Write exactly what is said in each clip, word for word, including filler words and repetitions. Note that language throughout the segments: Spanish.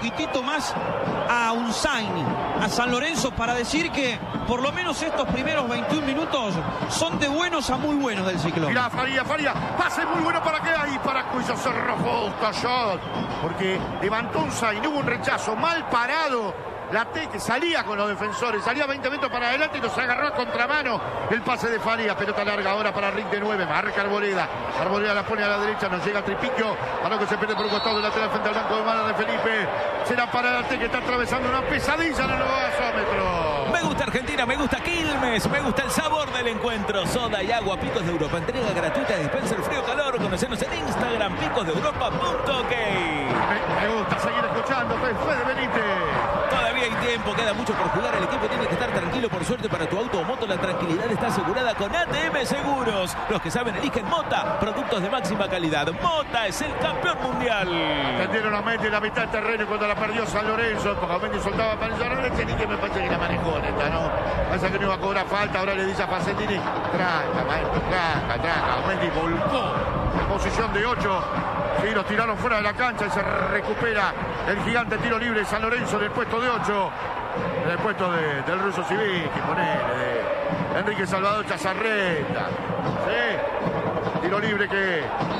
poquitito más a Unzaini, a San Lorenzo, para decir que por lo menos estos primeros veintiún minutos son de buenos a muy buenos del Ciclón. Mirá, Faría, Faría, pase muy bueno para que ahí, para Cuyo se rojó, cayó, porque levantó Unzaini, hubo un rechazo mal parado. La T que salía con los defensores, salía veinte metros para adelante y nos agarró a contramano el pase de Faría. Pelota larga ahora para Rick de nueve, marca Arboleda. Arboleda la pone a la derecha, nos llega Tripiquio. Para que se pierde por un costado de lateral frente al banco de mano de Felipe. Será para la T que está atravesando una pesadilla en el gasómetro. Me gusta Argentina, me gusta Quilmes, me gusta el sabor del encuentro. Soda y agua, Picos de Europa. Entrega gratuita de dispenser frío-calor. Conocenos en Instagram, picos de europa punto ok. Me, me gusta seguir escuchando. Fede Benítez. Todavía hay tiempo, queda mucho por jugar. El equipo tiene que estar tranquilo. Por suerte para tu auto o moto, la tranquilidad está asegurada con A T M Seguros. Los que saben eligen Mota, productos de máxima calidad. Mota es el campeón mundial. Atendieron a Mendy en la mitad del terreno cuando la perdió San Lorenzo. Porque Mendy soltaba para el derecha, ni que me parece que la manejó neta, ¿no? Pasa que no iba a cobrar falta. Ahora le dice a Facentini: tranca, maestro, tranca, tranca. Mendy volcó en posición de ocho. Sí, los tiraron fuera de la cancha y se recupera el gigante tiro libre San Lorenzo del puesto de ocho. En el puesto de, del ruso Civil, que ponele, de Enrique Salvador Chazarreta. Sí, tiro libre que,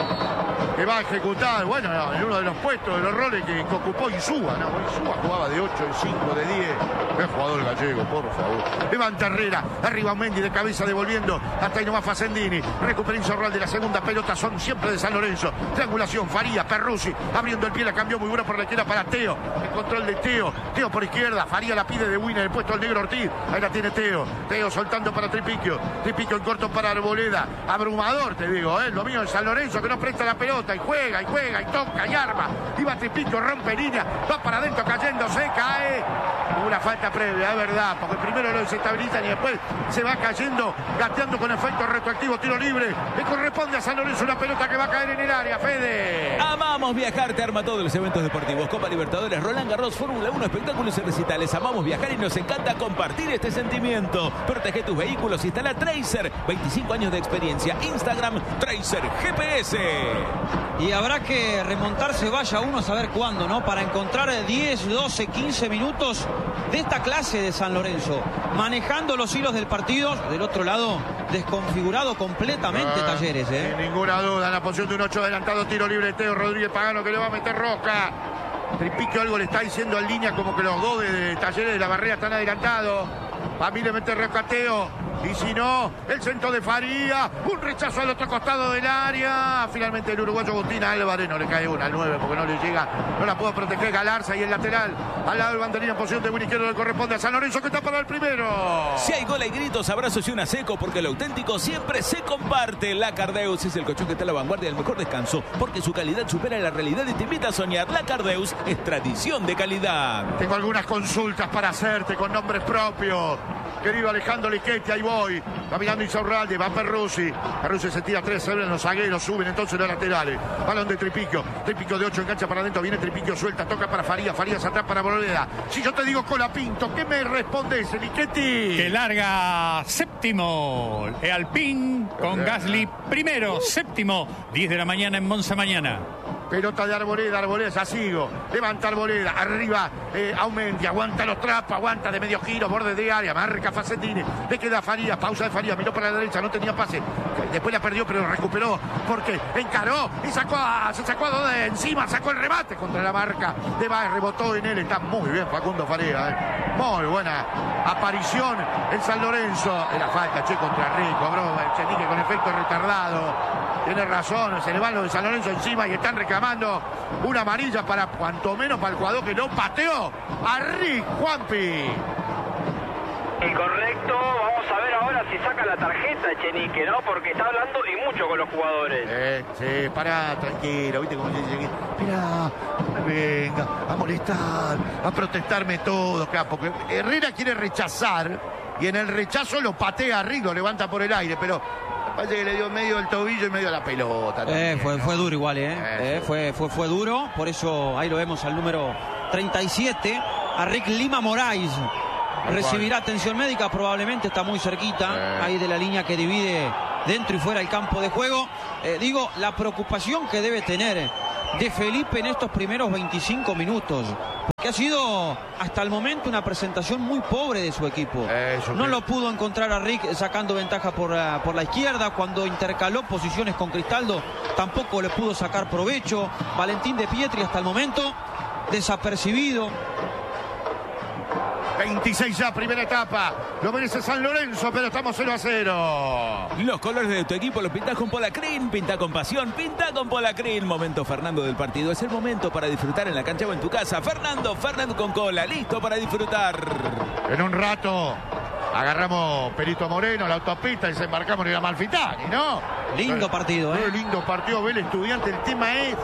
que va a ejecutar, bueno, en uno de los puestos, de los roles que, que ocupó Insúa, ¿no? Insúa jugaba de ocho, de cinco, de diez. Qué jugador gallego, por favor. Levanta Herrera, arriba Mendy de cabeza devolviendo, hasta ahí nomás Facendini. Recupera Insorral de la segunda pelota, son siempre de San Lorenzo. Triangulación, Faría, Perruzzi, abriendo el pie, la cambió muy buena por la izquierda para Teo. El control de Teo, Teo por izquierda, Faría la pide de Winner, el puesto al negro Ortiz. Ahí la tiene Teo, Teo soltando para Tripiquio, Tripiquio en corto para Arboleda. Abrumador, te digo, ¿eh? Lo mío de San Lorenzo, que no presta la pelota y juega, y juega, y toca, y arma. Iba Tripiquio, rompe línea, va para adentro cayéndose, cae. Una falta previa, es verdad, porque primero lo desestabilizan y después se va cayendo, gateando con efecto retroactivo, tiro libre. Le corresponde a San Lorenzo una pelota que va a caer en el área, Fede. Amamos viajar, te arma todos los eventos deportivos. Copa Libertadores, Roland Garros, Fórmula uno, espectáculos y recitales. Amamos viajar y nos encanta compartir este sentimiento. Protege tus vehículos, instala Tracer. veinticinco años de experiencia. Instagram, Tracer G P S. Y habrá que remontarse, vaya uno a saber cuándo, ¿no? Para encontrar diez, doce, quince minutos de esta clase de San Lorenzo, manejando los hilos del partido. Del otro lado, desconfigurado completamente ah, Talleres, ¿eh? Sin ninguna duda, en la posición de un ocho adelantado, tiro libre, Teo Rodríguez Pagano que le va a meter Roca. Tripiquio algo le está diciendo en línea, como que los dos de, de Talleres de la Barrera están adelantados. A mí le mete Roca a Teo. Y si no, el centro de Faría, un rechazo al otro costado del área. Finalmente el uruguayo Agustín Álvarez no le cae una al nueve porque no le llega, no la pudo proteger Galarza y el lateral. Al lado del banderín en posición de buen izquierdo le corresponde a San Lorenzo que está para el primero. Si hay gol hay gritos, abrazos y una seco porque lo auténtico siempre se comparte. La Cardeus es el colchón que está a la vanguardia del mejor descanso porque su calidad supera la realidad y te invita a soñar. La Cardeus es tradición de calidad. Tengo algunas consultas para hacerte con nombres propios. Querido Alejandro Lichetti, ahí voy. Va mirando Insaurralde, va Perruzzi. Perruzzi se tira tres, se ven los zagueros, suben entonces los laterales. Balón de Tripiquio. Tripiquio de ocho, engancha para adentro. Viene Tripiquio, suelta, toca para Faría. Farías atrás para Arboleda. Si yo te digo Colapinto, ¿qué me respondes, Lichetti? Que larga séptimo. E Alpín con Gasly primero, séptimo. diez de la mañana en Monza mañana. Pelota de Arboleda, Arboleda, ya sigo. Levanta Arboleda, arriba eh, Aumendi, aguanta los trapos, aguanta de medio giro, borde de área, marca Facendini, le queda Faría, pausa de Faría, miró para la derecha, no tenía pase. Después la perdió, pero recuperó, porque encaró y sacó a, se sacó a dos de encima, sacó el remate contra la marca de Baez, rebotó en él, está muy bien Facundo Faría, eh. Muy buena aparición en San Lorenzo. Era falta, che, contra Rico, bro, Chenique con efecto retardado. Tiene razón, se le van los de San Lorenzo encima y están reclamando una amarilla para cuanto menos para el jugador que no pateó a Rick, Juanpi. Incorrecto, vamos a ver ahora si saca la tarjeta Chenique, ¿no? Porque está hablando y mucho con los jugadores. Eh, sí, pará, tranquilo, ¿viste cómo dice? Esperá, no me venga a molestar, a protestarme todo, acá, porque Herrera quiere rechazar y en el rechazo lo patea a Rick, lo levanta por el aire, pero parece que le dio medio del tobillo y medio la pelota. Eh, fue, fue duro igual, ¿eh? eh, eh fue, fue, fue duro, por eso ahí lo vemos al número treinta y siete, a Rick Lima Moraes. Recibirá atención médica, probablemente está muy cerquita, eh. ahí de la línea que divide dentro y fuera el campo de juego. Eh, digo, la preocupación que debe tener de Felipe en estos primeros veinticinco minutos. porque ha sido hasta el momento una presentación muy pobre de su equipo. Eso no que... lo pudo encontrar a Rick sacando ventaja por, uh, por la izquierda. Cuando intercaló posiciones con Cristaldo tampoco le pudo sacar provecho. Valentín De Pietri hasta el momento desapercibido. veintiséis ya, primera etapa. Lo merece San Lorenzo, pero estamos cero a cero. Los colores de tu equipo los pintás con Polacrin. Pinta con pasión, pinta con Polacrin. Momento Fernando del partido. Es el momento para disfrutar en la cancha o en tu casa. Fernando, Fernando con cola. Listo para disfrutar. En un rato agarramos Perito Moreno, la autopista, y desembarcamos en la Amalfitani, ¿no? Lindo partido, ¿eh? Qué lindo partido, ve el Estudiante. El tema es...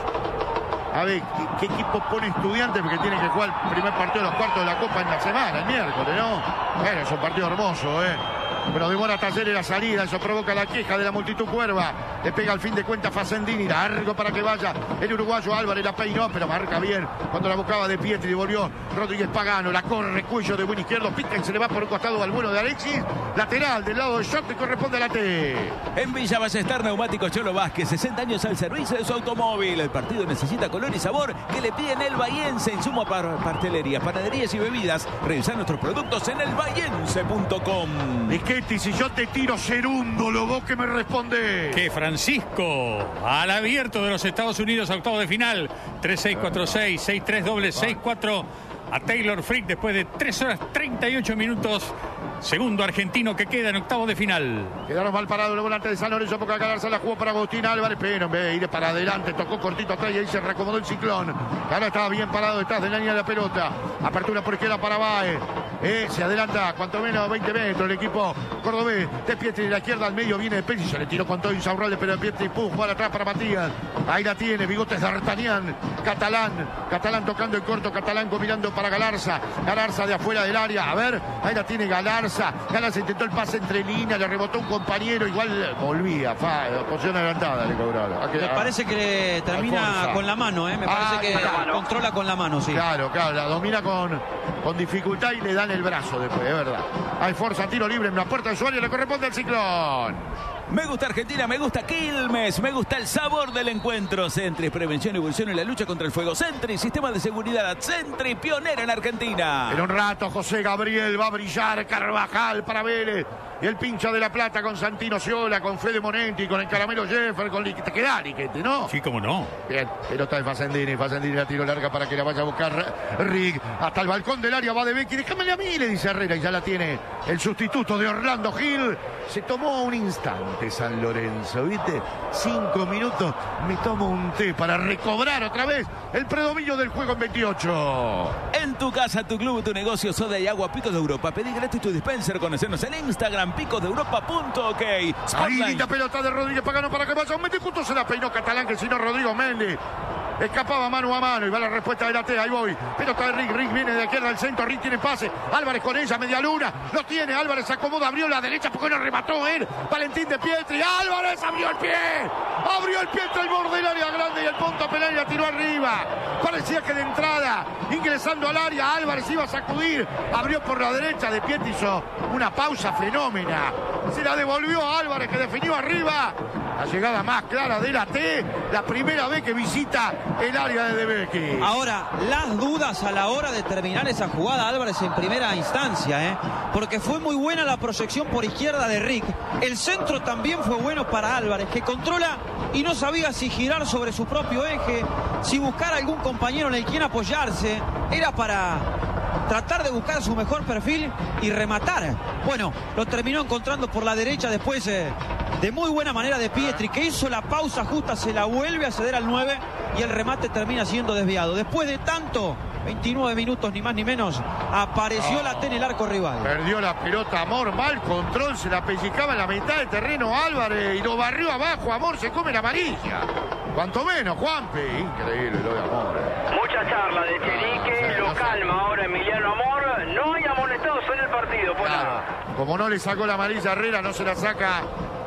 A ver, ¿qué, qué equipo pone Estudiantes? Porque tiene que jugar el primer partido de los cuartos de la Copa en la semana, el miércoles, ¿no? Bueno, es un partido hermoso, ¿eh? Pero demora Talleres la salida, eso provoca la queja de la multitud cuerva. Le pega al fin de cuentas Facendini, largo para que vaya el uruguayo Álvarez, la peinó, pero marca bien. Cuando la buscaba De Pietri, volvió Rodríguez Pagano, la corre, cuello de buen izquierdo, pica y se le va por un costado al bueno de Alexis. Lateral del lado de Shot, que corresponde a la T. En Villa Ballester, Neumáticos Cholo Vázquez, sesenta años al servicio de su automóvil. El partido necesita color y sabor que le piden el Bahiense. Insumo para pastelerías, panaderías y bebidas. Revisar nuestros productos en el bahiense punto com. Disquetti, si yo te tiro Cerúndolo, vos que me respondés. Que Francisco, al abierto de los Estados Unidos, octavo de final. tres seis cuatro seis, seis tres doble seis cuatro. A Taylor Frick después de tres horas treinta y ocho minutos. Segundo argentino que queda en octavo de final. Quedaron mal parados los volantes de San Lorenzo porque Galarza la jugó para Agustín Álvarez, pero en vez de ir para adelante, tocó cortito atrás y ahí se reacomodó el ciclón. Ahora estaba bien parado detrás de la línea de la pelota. Apertura por izquierda para Baez. Eh, se adelanta cuanto menos veinte metros el equipo cordobés. De Pietri de la izquierda al medio viene de Pérez y se le tiró con todo Insaurralde, pero De Pietri pum, para atrás para Matías. Ahí la tiene, bigotes de D'Artagnan. Catalán, Catalán tocando en corto, Catalán combinando para Galarza. Galarza de afuera del área. A ver, ahí la tiene Galarza. Galarza intentó el pase entre líneas, le rebotó un compañero, igual volvía. Fa, posición adelantada le cobraron. Me parece que termina Alfonso. Con la mano, ¿eh? Me parece Ah, que claro. controla con la mano, sí. Claro, claro, la domina con, con dificultad y le dan el brazo después, es verdad. Hay fuerza, tiro libre en la puerta de su área, le corresponde al Ciclón. Me gusta Argentina, me gusta Quilmes, me gusta el sabor del encuentro. Sentry, prevención, evolución en la lucha contra el fuego. Sentry, sistema de seguridad. Sentry, pionera en Argentina. En un rato José Gabriel va a brillar, Carvajal para Vélez. Y el pincha de la plata con Santino Ciola, con Fede Monenti, con el Caramelo Jeffer, con Liquete. Te queda Liquete, ¿no? Sí, cómo no. Bien, pelota de Facendini. Facendini la tiro larga para que la vaya a buscar Rig. Hasta el balcón del área va de Becky. Déjame a mí, le dice Herrera. Y ya la tiene el sustituto de Orlando Gil. Se tomó un instante San Lorenzo, ¿viste? Cinco minutos. Me tomo un té para recobrar otra vez el predominio del juego en veintiocho. En tu casa, tu club, tu negocio, soda y agua, Picos de Europa. Pedí gratis tu dispenser. Conocernos en Instagram, picos de europa punto ok. Ahí linda pelota de Rodríguez Pagano para que vaya un Méndez. Justo se la peinó Catalán, que si no Rodrigo Méndez escapaba mano a mano y va la respuesta de la T. Ahí voy. Pelota de Rick. Rick viene de izquierda al centro. Rick tiene pase. Álvarez con ella, media luna. Lo tiene. Álvarez se acomoda. Abrió la derecha porque no remató él. Valentín De Pietri. Álvarez abrió el pie. Abrió el pie entre el borde del área grande y el punto penal y la tiró arriba. Parecía que de entrada, ingresando al área, Álvarez iba a sacudir. Abrió por la derecha. De Pietri hizo una pausa fenómena. Se la devolvió a Álvarez, que definió arriba. La llegada más clara de la T. La primera vez que visita el área de Debecky. Ahora, las dudas a la hora de terminar esa jugada, Álvarez, en primera instancia, ¿eh? Porque fue muy buena la proyección por izquierda de Rick. El centro también fue bueno para Álvarez, que controla y no sabía si girar sobre su propio eje, si buscar algún compañero en el quien apoyarse. Era para tratar de buscar su mejor perfil y rematar. Bueno, lo terminó encontrando por la derecha después eh, de muy buena manera de Pietri, que hizo la pausa justa, se la vuelve a ceder al nueve y el remate termina siendo desviado. Después de tanto, veintinueve minutos ni más ni menos, apareció la T en el arco rival. Perdió la pelota Amor, mal control, se la pellizcaba en la mitad del terreno Álvarez y lo barrió abajo. Amor se come la amarilla. Cuanto menos, Juanpe. Increíble lo de Amor. Mucha charla de Chenique, lo calma ahora Emiliano Amor. No hay amonestados en el partido, por Claro, nada. como no le sacó la amarilla a Herrera, no se la saca.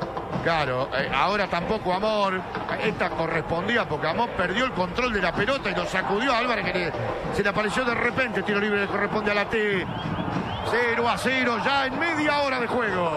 Claro, eh, ahora tampoco Amor. Esta correspondía porque Amor perdió el control de la pelota y lo sacudió a Álvarez, que le, se le apareció de repente. Tiro libre le corresponde a la T. cero a cero ya en media hora de juego.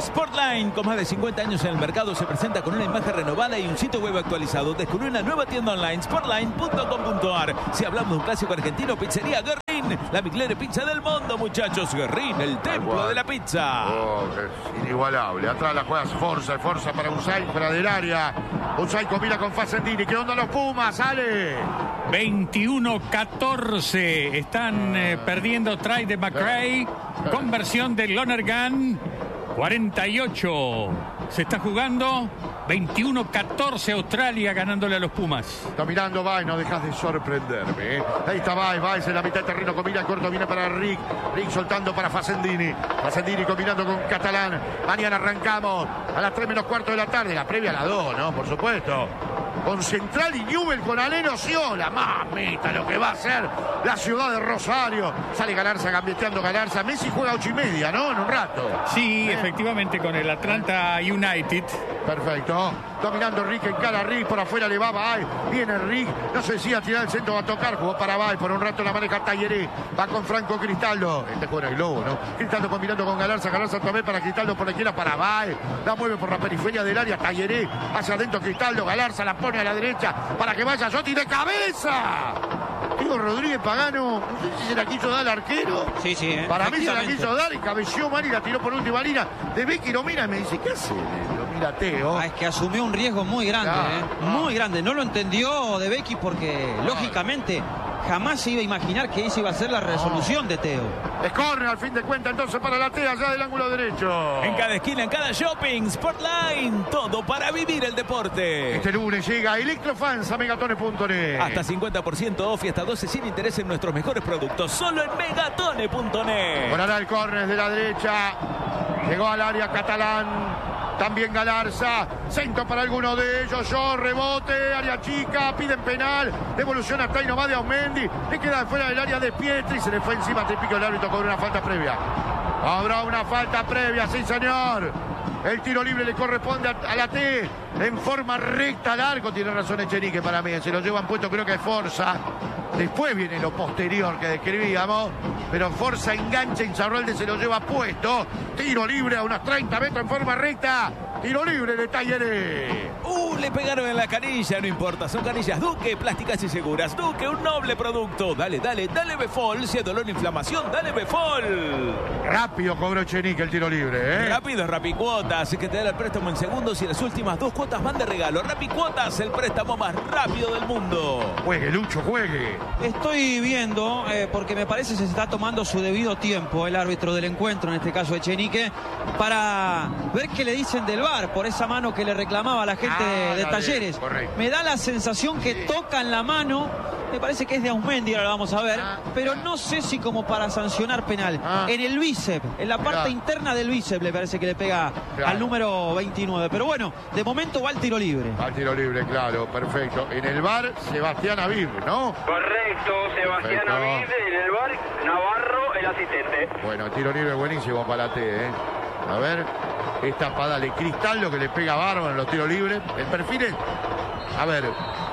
Sportline, con más de cincuenta años en el mercado, se presenta con una imagen renovada y un sitio web actualizado. Descubre una nueva tienda online, sportline punto com punto ar. Si hablamos de un clásico argentino, Pizzería Guerrín, la mejor pizza del mundo, muchachos. Guerrín, el templo de la pizza. Oh, es inigualable. Atrás la juega Forza, Forza para Usay, fuera del área. Usay combina con Facendini. ¿Qué onda los Pumas? ¡Sale! veintiuno catorce. Están eh, perdiendo try de McRae. Conversión de Lonergan. cuarenta y ocho. Se está jugando. veintiuno catorce Australia ganándole a los Pumas. Está mirando Baez, no dejas de sorprenderme. ¿eh? Ahí está Baez, Baez en la mitad del terreno, combina corto, viene para Rick. Rick soltando para Facendini. Facendini combinando con Catalán. Mañana arrancamos a las tres menos cuarto de la tarde. La previa a las dos, ¿no? Por supuesto. Con Central y Newell con Aleno Ciola. Mamita, lo que va a hacer la ciudad de Rosario. Sale Galarza, gambeteando Galarza. Messi juega a ocho y media, ¿no? En un rato. Sí, ¿Eh? efectivamente, con el Atlanta United. Perfecto. Dominando Rick en cara. Rick por afuera le va Baez. Viene Rick. No sé si a tirar el centro va a tocar. Jugó para Baez. Por un rato la maneja Talleré. Va con Franco Cristaldo. Este juega el globo, ¿no? Cristaldo combinando con Galarza. Galarza también para Cristaldo por la izquierda para Baez. La mueve por la periferia del área. Talleré. Hacia adentro Cristaldo. Galarza la pone a la derecha para que vaya Sotti de cabeza. Diego Rodríguez Pagano. No sé si se la quiso dar al arquero. Sí, sí. ¿eh? Para mí se la quiso dar y cabeció mal y la tiró por última línea. De Becky lo mira y me dice, ¿qué hace? Lo mira Teo. Ah, es que asumió un riesgo muy grande, Ah, ¿eh? ah. Muy grande. No lo entendió De Becky porque, lógicamente, jamás se iba a imaginar que esa iba a ser la resolución de Teo. Es córner al fin de cuentas entonces para la T allá del ángulo derecho. En cada esquina, en cada shopping, Sportline, todo para vivir el deporte. Este lunes llega Electrofans a megatone punto net. Hasta cincuenta por ciento off y hasta doce sin interés en nuestros mejores productos, solo en megatone punto net. Bonará el córner de la derecha. Llegó al área Catalán. También Galarza, centro para alguno de ellos, yo, rebote, área chica, piden penal, devolución hasta ahí nomás de Aumendi, le queda fuera del área de Pietri, se le fue encima, Tripico, el árbitro cobró una falta previa. Habrá una falta previa, sí señor. El tiro libre le corresponde a, a la T en forma recta, largo, tiene razón Echenique para mí, se lo llevan puesto creo que es Forza. Después viene lo posterior que describíamos, pero Forza engancha, Insaurralde se lo lleva puesto. Tiro libre a unos treinta metros en forma recta. Tiro libre de Talleré. Uh, le pegaron en la canilla, no importa, son canillas Duque, plásticas y seguras. Duque, un noble producto. Dale, dale, dale Befol, si es dolor e inflamación, dale Befol. Rápido cobró Echenique el tiro libre, ¿eh? Rápido es Rapicuotas, que te da el préstamo en segundos y las últimas dos cuotas van de regalo. Rapicuotas, el préstamo más rápido del mundo. Juegue, Lucho, juegue. Estoy viendo, eh, porque me parece que se está tomando su debido tiempo el árbitro del encuentro, en este caso Echenique, para ver qué le dicen del V A R por esa mano que le reclamaba a la gente Ah, de, de la Talleres. de- correcto. Me da la sensación que Sí. tocan la mano, me parece que es de Aumendi, ahora lo vamos a ver, Ah, pero ah. no sé si como para sancionar penal. Ah. En el bíceps, en la parte Mirá. interna del bíceps, le parece que le pega Claro. al número veintinueve. Pero bueno, de momento va el tiro libre. Al tiro libre, claro, perfecto. En el V A R, Sebastián Aviv, ¿no? Correcto, Sebastián Perfecto. Avid en el bar, Navarro el asistente. Bueno, el tiro libre buenísimo para la T, ¿eh? A ver, esta espada de Cristal, lo que le pega bárbaro en los tiros libres. El perfil es, a ver,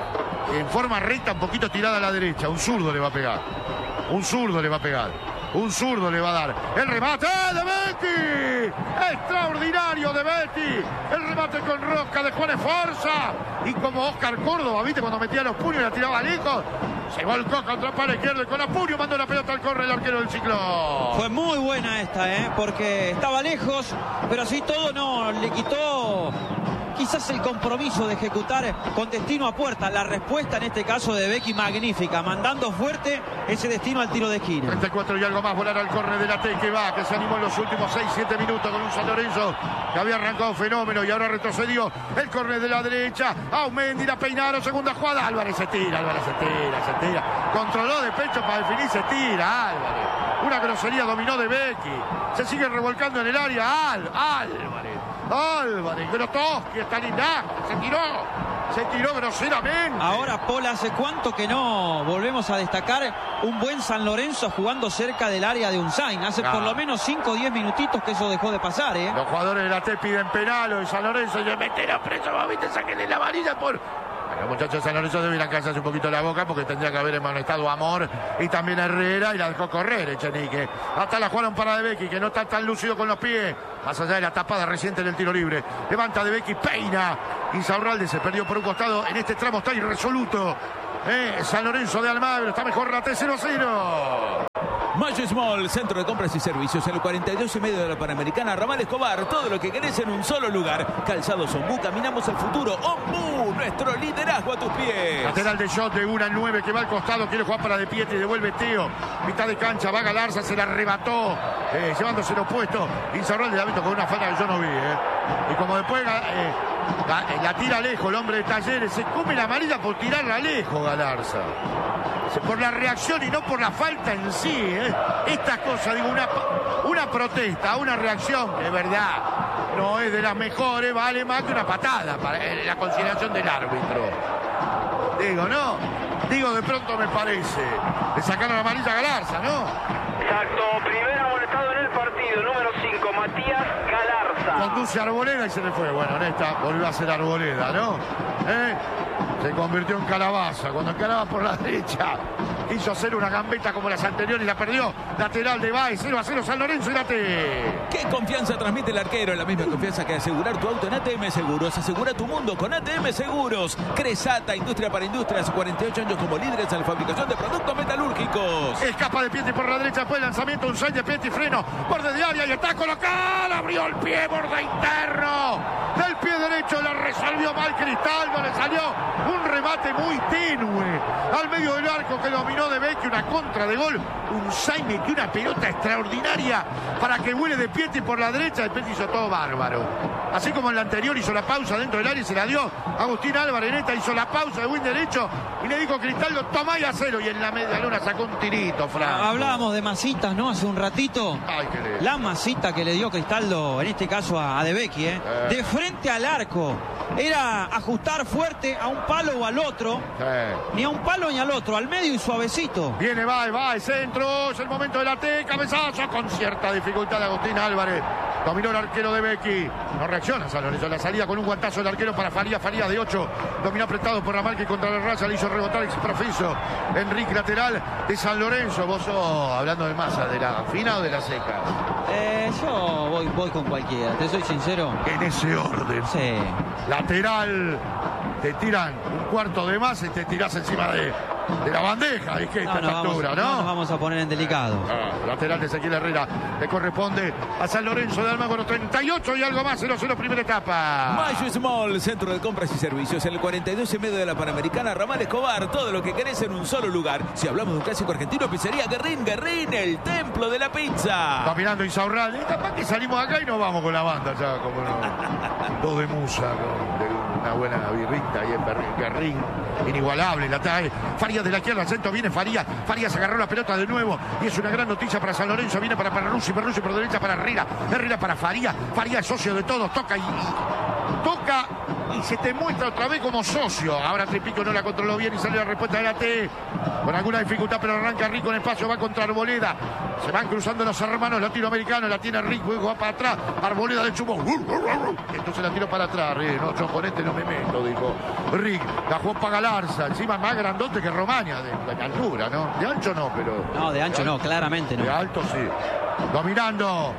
en forma recta, un poquito tirada a la derecha. Un zurdo le va a pegar. Un zurdo le va a pegar. Un zurdo le va a dar. El remate ¡eh, de Betty. Extraordinario de Betty. El remate con rosca de Juan Esforza. Y como Oscar Córdoba, ¿viste? Cuando metía los puños y la tiraba lejos. Se volcó contra el palo izquierdo y con apuño mandó la pelota al córner el arquero del Ciclón. Fue muy buena esta, ¿eh? Porque estaba lejos, pero así todo no le quitó quizás el compromiso de ejecutar con destino a puerta. La respuesta en este caso de Becky magnífica, mandando fuerte ese destino al tiro de esquina. treinta y cuatro y algo más, volar al córner de la T que va, que se animó en los últimos seis siete minutos con un San Lorenzo que había arrancado fenómeno y ahora retrocedió. El córner de la derecha, Aumendi, la peinaron, segunda jugada, Álvarez se tira, Álvarez se tira, se tira. Controló de pecho para definir, se tira, Álvarez. Una grosería dominó de Becky. Se sigue revolcando en el área, Al, Álvarez. Álvarez, Grotowski, Stalinás, se tiró, se tiró groseramente. Ahora, Paul, ¿hace cuánto que no volvemos a destacar un buen San Lorenzo jugando cerca del área de Unzain? Hace Ah. por lo menos cinco o diez minutitos que eso dejó de pasar, ¿eh? Los jugadores de la T piden penal, y San Lorenzo y le meten a preso, ¿viste? Sáquenle la varilla por Los muchachos de San Lorenzo deberían callarse un poquito la boca porque tendría que haber amonestado a Amor y también a Herrera y la dejó correr Echenique. Hasta la jugaron para De Becchi, que no está tan lúcido con los pies. Más allá de la tapada reciente en el tiro libre. Levanta De Becchi, peina. Insaurralde se perdió por un costado. En este tramo está irresoluto. Eh, San Lorenzo de Almagro. Está mejor la T cero cero. Mayo Small, centro de compras y servicios en el cuarenta y dos y medio de la Panamericana, Ramal Escobar. Todo lo que querés en un solo lugar. Calzados Ombú, caminamos al futuro. Ombú, nuestro liderazgo a tus pies. Lateral de shot de una al nueve que va al costado. Quiere jugar para De Pietri, devuelve Teo. Mitad de cancha, va Galarza, se la arrebató. Eh, llevándose lo puesto. Insaurralde la ha visto con una falta que yo no vi. Eh. Y como después eh, la, la tira lejos el hombre de Talleres. Se come la amarilla por tirarla lejos Galarza. Por la reacción y no por la falta en sí. ¿eh? Estas cosas, digo, una, una protesta, una reacción que de verdad no es de las mejores, vale más que una patada para la consideración del árbitro. Digo, no, digo, de pronto me parece. Le sacaron la amarilla a Galarza, ¿no? Exacto, primer amonestado en el partido, número cinco, Matías Galarza. Conduce a Arboleda y se le fue. Bueno, en esta volvió a ser Arboleda, ¿no? ¿Eh? Se convirtió en calabaza. Cuando encaraba por la derecha, quiso hacer una gambeta como las anteriores y la perdió. Lateral de Baez, cero a cero San Lorenzo y Late. ¿Qué confianza transmite el arquero? La misma confianza que asegurar tu auto en A T M Seguros. Asegura tu mundo con A T M Seguros. Cresata, industria para industrias. cuarenta y ocho años como líderes en la fabricación de productos metalúrgicos. Escapa de Pietri por la derecha, después del lanzamiento, un seis de Pietri, freno, borde de área y está colocado. Abrió el pie, borde interno. Del pie derecho la resolvió mal Cristaldo. Le salió un remate muy tenue al medio del arco que dominó De Becchi, una contra de gol. Un seis metió una pelota extraordinaria para que vuele De Pietri por la derecha. De Pietri hizo todo bárbaro. Así como en la anterior hizo la pausa dentro del área y se la dio Agustín Álvarez. En esta hizo la pausa de buen derecho y le dijo a Cristaldo, tomá y hacelo. Y en la media luna sacó un tirito, Franco. Hablábamos de masitas, ¿no? Hace un ratito. Ay, qué lindo. La masita que le dio Cristaldo, en este caso a, a De Becchi, ¿eh? Eh. De frente al arco. Era ajustar fuerte a un palo o al otro. Sí. Ni a un palo ni al otro, al medio y suavecito. Viene, va, va, el centro, es el momento de la T, cabezazo, con cierta dificultad de Agustín Álvarez. Dominó el arquero De Becchi. No reacciona San Lorenzo. La salida con un guantazo del arquero para Faría. Faría de ocho. Dominó apretado por Ramal que contra la raya le hizo rebotar exprofeso. Enrique lateral de San Lorenzo. Vos sos, hablando de masa, ¿de la fina o de la seca? Eh, yo voy, voy con cualquiera, te soy sincero. En ese orden. Sí. Lateral. Te tiran un cuarto de más y te tirás encima de, de la bandeja. Es que esta No, no, factura, vamos, ¿no? no nos vamos a poner en delicado. Ah, lateral de Ezequiel Herrera. Le corresponde a San Lorenzo de Almagro. treinta y ocho y algo más. cero cero primera etapa. Mayo Small, centro de compras y servicios en el cuarenta y dos y medio de la Panamericana, Ramal Escobar. Todo lo que querés en un solo lugar. Si hablamos de un clásico argentino, pizzería Guerrín. Guerrín, el templo de la pizza. Caminando Insaurralde. Y capaz que salimos acá y nos vamos con la banda ya, como no. Dos de musa, con de una buena birrita y en Guerrín. Inigualable, la trae Farías de la izquierda, al centro viene Farías. Farías agarró la pelota de nuevo y es una gran noticia para San Lorenzo. Viene para Perruzzi, Perruzzi por derecha para Herrera. Herrera para Farías. Farías es socio de todos, toca y, y toca y se te muestra otra vez como socio. Ahora Tripico no la controló bien y salió la respuesta de la T. Con alguna dificultad, pero arranca Rico en espacio, va contra Arboleda. Se van cruzando los hermanos latinoamericanos, la tiene Rico, va para atrás. Arboleda de Chumbo. Entonces la tiró para atrás. No, yo con este no me meto, dijo Rick. La jugó para Galarza, encima más grandote que Romaña, de, de altura, ¿no? De ancho no, pero. No, de ancho no, claramente no. De alto sí. Dominando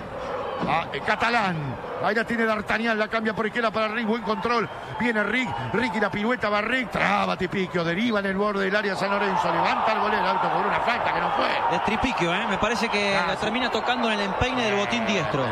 a eh, Catalán. Ahí la tiene D'Artagnan, la cambia por izquierda para Rick, buen control. Viene Rick, Rick y la pirueta va Rick, traba Tipiquio, deriva en el borde del área San Lorenzo, levanta el golero, el auto con una falta que no fue. Es Tripiquio, ¿eh? Me parece que Ah, la sí. termina tocando en el empeine del botín diestro.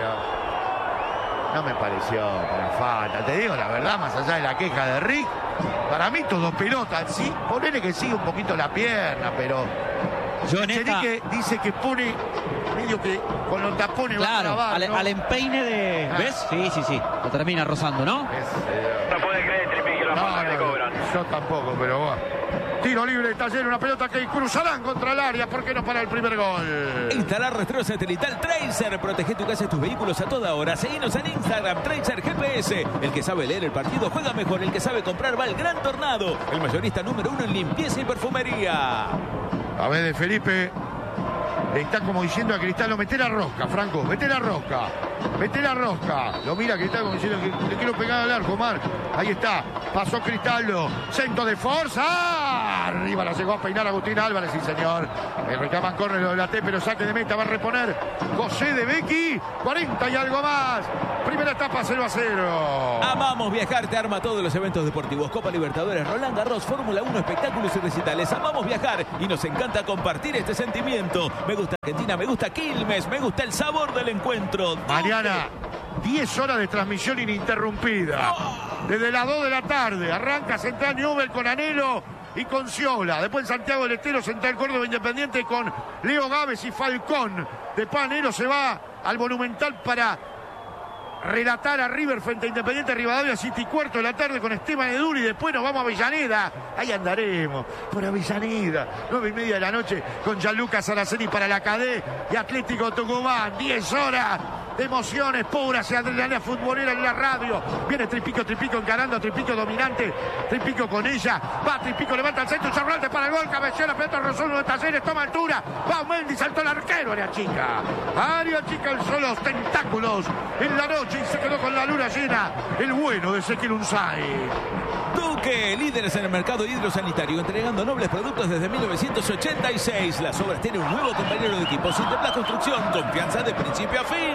No me pareció una falta, te digo la verdad, más allá de la queja de Rick, para mí todo pelota, sí, ponele que sigue un poquito la pierna, pero Yo en esta, Chenique dice que pone medio que con los tapones va a claro, grabar, al, ¿no? al empeine de... Ah. ¿Ves? Sí, sí, sí. Lo termina rozando, ¿no? Es, eh, No puede creer Tripiquio la no, falta que le no, cobran. yo tampoco, pero bueno. Tiro libre de Taller, una pelota que cruzarán contra el área, ¿por qué no para el primer gol? Instalar rastro satelital Tracer. Protege tu casa y tus vehículos a toda hora. Seguinos en Instagram, Tracer G P S. El que sabe leer el partido juega mejor. El que sabe comprar va al Gran Tornado. El mayorista número uno en limpieza y perfumería. A ver de Felipe. Le está como diciendo a Cristaldo, meté la rosca, Franco, meté la rosca, meté la rosca. Lo mira Cristaldo como diciendo que le quiero pegar al arco, Mar. Ahí está, pasó Cristaldo, centro de fuerza. ¡Ah! Arriba la llegó a peinar Agustín Álvarez, sí señor. El reclaman córner lo de la T, pero saque de meta va a reponer José de Becchi. cuarenta y algo más. Primera etapa cero a cero. Amamos viajar, te arma todos los eventos deportivos. Copa Libertadores, Roland Garros, Fórmula uno, espectáculos y recitales. Amamos viajar y nos encanta compartir este sentimiento. Me gusta Argentina, me gusta Quilmes, me gusta el sabor del encuentro. Mañana, diez horas de transmisión ininterrumpida. Desde las dos de la tarde. Arranca Central Newell con Anhelo y con Ciola. Después en Santiago del Estero, Central Córdoba Independiente con Leo Gávez y Falcón. Después Anhelo se va al Monumental para relatar a River frente a Independiente Rivadavia, siete y cuarto de la tarde con Esteban Eduri. Después nos vamos a Avellaneda, ahí andaremos por Avellaneda, nueve y media de la noche con Gianluca Saraceni para la Cadé y Atlético Tucumán. Diez horas de emociones puras y adrenalina futbolera en la radio. Viene Tripico, Tripico encarando a Tripico dominante, Tripico con ella, va Tripico, levanta el centro, Charralde para el gol, cabecea la pelota, Rosón de Talleres, toma altura, va Mendy, saltó el arquero, área chica, área chica, alzó los tentáculos en la noche y se quedó con la luna llena, el bueno de Ezequiel Unzay. Duque, líderes en el mercado hidrosanitario, entregando nobles productos desde mil novecientos ochenta y seis. Las Obras tiene un nuevo compañero de equipo, Sinteplas Construcción, confianza de principio a fin.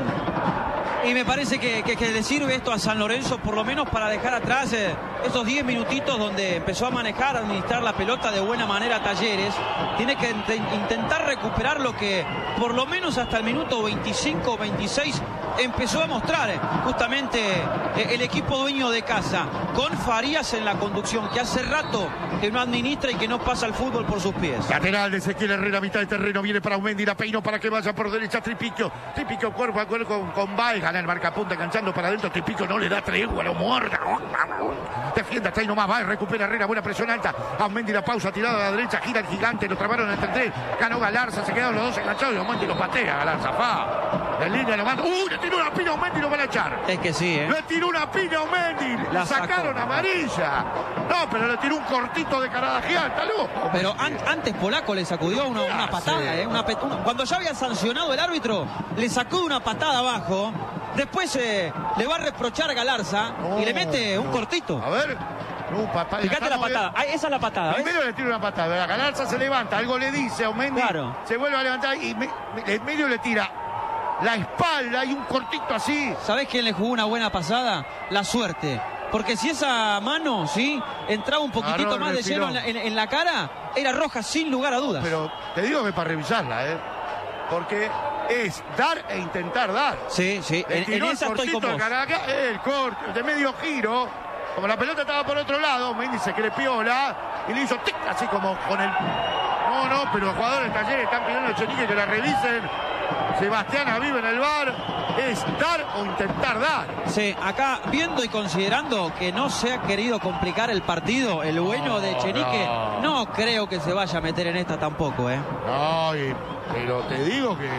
Y me parece que, que, que le sirve esto a San Lorenzo, por lo menos para dejar atrás eh, esos diez minutitos donde empezó a manejar, a administrar la pelota de buena manera a Talleres. Tiene que int intentar recuperar lo que por lo menos hasta el minuto veinticinco veintiséis empezó a mostrar eh, justamente eh, el equipo dueño de casa, con Farías en la conducción, que hace rato que no administra y que no pasa el fútbol por sus pies. Lateral de Ezequiel Herrera, mitad de terreno, viene para Aumendi, la peinó para que vaya por derecha Tripico, Tripico cuerpo a cuerpo con, con Baez, gana el marcapunta enganchando para adentro, Tripico no le da tregua, lo muerda, defiende hasta ahí nomás, Baez, recupera Herrera, buena presión alta, Aumendi la pausa, tirada a la derecha, gira el gigante, lo trabaron entre tres, ganó Galarza, se quedaron los dos enganchados y Aumendi lo patea, Galarza, fa, en línea lo manda, ¡uh! Le tiró una pina a Aumendi y lo van a echar. Es que sí, ¿eh? Le tiró una pina a Aumendi, le sacaron sacó. Amarilla, no, pero le tiró un cortito de Caradagial, está loco. Pero an antes Polaco le sacudió una, una patada, sí. ¿eh? Una, una, cuando ya había sancionado el árbitro, le sacó una patada abajo. Después eh, le va a reprochar a Galarza no, y le mete un no. cortito. A ver. No, papá, fíjate la patada. Ah, esa es la patada. Primero ¿ves? Le tira una patada. Galarza se levanta, algo le dice a Aumendi. Claro. Se vuelve a levantar y me, me, en medio le tira la espalda y un cortito así. ¿Sabés quién le jugó una buena pasada? La suerte. Porque si esa mano, sí, entraba un poquitito Arrón, más de hielo en la, en, en la cara, era roja sin lugar a dudas. Pero te digo que para revisarla, ¿eh? Porque es dar e intentar dar. Sí, sí, en, en esa estoy con vos. Caraca, el corte de medio giro, como la pelota estaba por otro lado, Mendy se cree piola y le hizo tic, así como con el... No, no, pero los jugadores de Talleres están pidiendo a Echenique que la revisen. Sebastián Aviv en el V A R, es dar o intentar dar. Sí, acá viendo y considerando que no se ha querido complicar el partido, el bueno no, de Echenique, no. no creo que se vaya a meter en esta tampoco, ¿eh? No, y, pero te digo que...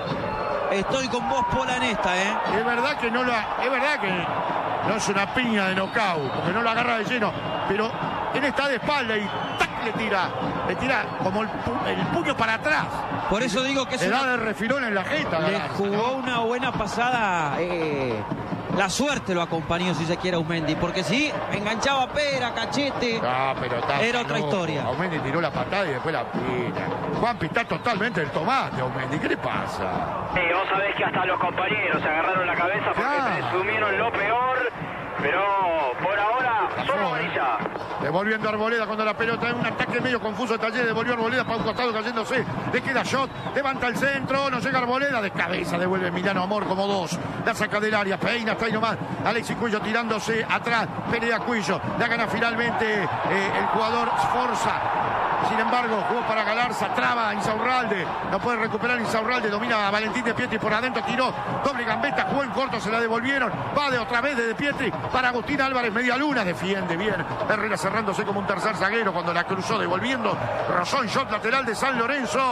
Estoy con vos, Pola, en esta, ¿eh? Es verdad que no lo ha, es verdad que no es una piña de knockout, porque no lo agarra de lleno, pero él está de espalda y ¡tac! Le tira, le tira como el, el puño para atrás. Por eso digo que es le una... da el refilón en la jeta. Le Galarza, jugó ¿no? una buena pasada. Eh, la suerte lo acompañó, si se quiere, Aumendi, porque si enganchaba pera, cachete, no, pero está, era otra no, historia. Aumendi tiró la patada y después la pina. Juanpi está totalmente el tomate, Aumendi. ¿Qué le pasa? Sí, vos sabés que hasta los compañeros se agarraron la cabeza porque claro. presumieron lo peor, pero por ahora solo amarilla. Devolviendo a Arboleda cuando la pelota en un ataque medio confuso de Talleres, devolvió a Arboleda para un costado cayéndose, le queda shot, levanta el centro, no llega Arboleda, de cabeza devuelve Emiliano Amor como dos, la saca del área, peina, está ahí nomás, Alexis Cuillo tirándose atrás, pelea Cuillo, la gana finalmente eh, el jugador Sforza. Sin embargo, jugó para Galarza, traba a Insaurralde, no puede recuperar Insaurralde, domina a Valentín de Pietri por adentro, tiró, doble gambeta, jugó en corto, se la devolvieron, va de otra vez de De Pietri para Agustín Álvarez, media luna, defiende bien, Herrera cerrándose como un tercer zaguero cuando la cruzó, devolviendo, Rosón, shot lateral de San Lorenzo,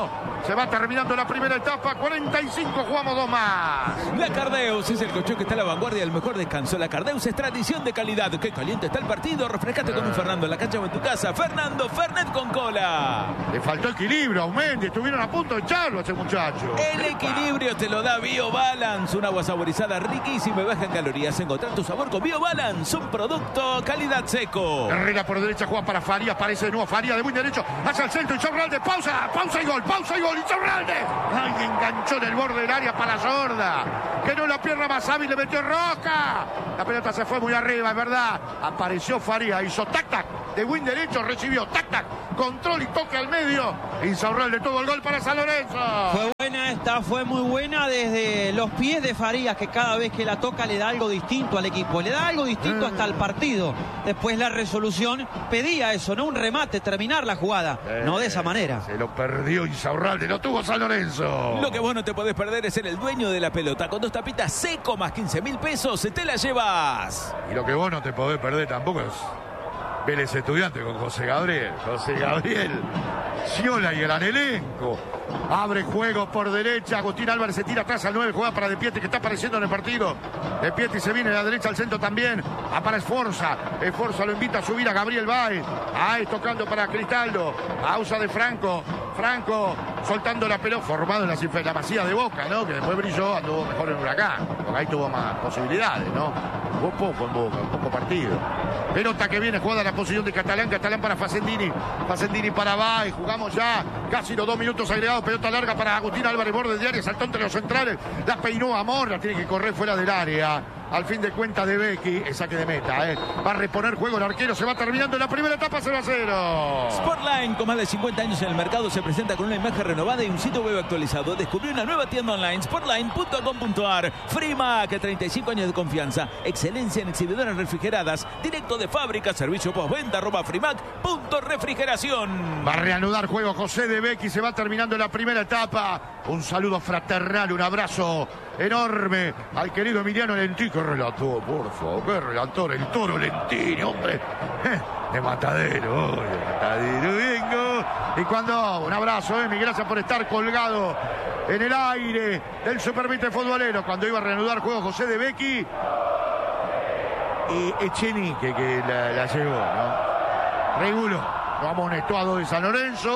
Se va terminando la primera etapa. cuarenta y cinco, jugamos dos más. La Cardeus es el colchón que está a la vanguardia del mejor descanso. La Cardeus es tradición de calidad. Qué caliente está el partido. Refrescate con un Fernando en la cancha o en tu casa. Fernando Fernet con cola. Le faltó equilibrio a Aumendi. Estuvieron a punto de echarlo a ese muchacho. El equilibrio te lo da BioBalance. Un agua saborizada riquísima y baja en calorías. Encontrar tu sabor con BioBalance. Un producto calidad seco. Herrera por derecha, juega para Farías. Aparece de nuevo Farías de muy derecho. Hacia el centro. Insaurralde. Pausa. Pausa y gol. Pausa y gol. Insaurralde. Ay, enganchó en el borde del área para Sorda. Que no la pierna más hábil. Le metió Roca. La pelota se fue muy arriba, es verdad. Apareció Farías. Hizo tac tac. De buen derecho recibió tac tac. Control y toque al medio. Insaurralde todo el gol para San Lorenzo. Fue buena esta, fue muy buena desde los pies de Farías, que cada vez que la toca le da algo distinto al equipo. Le da algo distinto hasta el partido. Después la resolución pedía eso, no un remate, terminar la jugada. Eh, no de esa manera. Se lo perdió Insaurralde, lo tuvo San Lorenzo. Lo que vos no te podés perder es ser el dueño de la pelota. Con dos tapitas seco más quince mil pesos, te la llevas. Y lo que vos no te podés perder tampoco es Vélez Estudiante con José Gabriel. José Gabriel, Ciola y el gran elenco. Abre juego por derecha. Agustín Álvarez se tira atrás al nueve. Juega para De Pietri, que está apareciendo en el partido. De Pietri se viene a la derecha al centro también. Aparece Esforza. Esforza lo invita a subir a Gabriel Báez. Ahí tocando para Cristaldo. Pausa de Franco. Franco soltando la pelota. Formado en la, la Masía de Boca, ¿no? Que después brilló, anduvo mejor en Huracán. Porque ahí tuvo más posibilidades, ¿no? Jugó poco en Boca, poco partido. Pelota que viene, jugada a la posición de Catalán. Catalán para Facendini. Facendini para Báez. Jugamos ya casi los dos minutos agregados. Pelota larga para Agustín Álvarez, borde de área, saltó entre los centrales, la peinó Amor, la tiene que correr fuera del área. Al fin de cuentas de Becky, es saque de meta, ¿eh? Va a reponer juego el arquero, se va terminando la primera etapa, cero a cero. Sportline, con más de cincuenta años en el mercado, se presenta con una imagen renovada y un sitio web actualizado. Descubrió una nueva tienda online, sportline punto com punto a r. Frimac, treinta y cinco años de confianza, excelencia en exhibidoras refrigeradas, directo de fábrica, servicio postventa, arroba frimac punto refrigeración. Va a reanudar juego José de Becky, se va terminando la primera etapa. Un saludo fraternal, un abrazo enorme al querido Emiliano Lentini. Qué relator, por favor, qué relator, el Toro Lentini, hombre. Eh, de matadero, oh, de matadero, vengo. Y cuando, un abrazo, Emi, gracias por estar colgado en el aire del Supervite Futbolero. Cuando iba a reanudar juego José de Becky y Echenique, que la, la llevó, ¿no? Regulo, lo amonestó de San Lorenzo.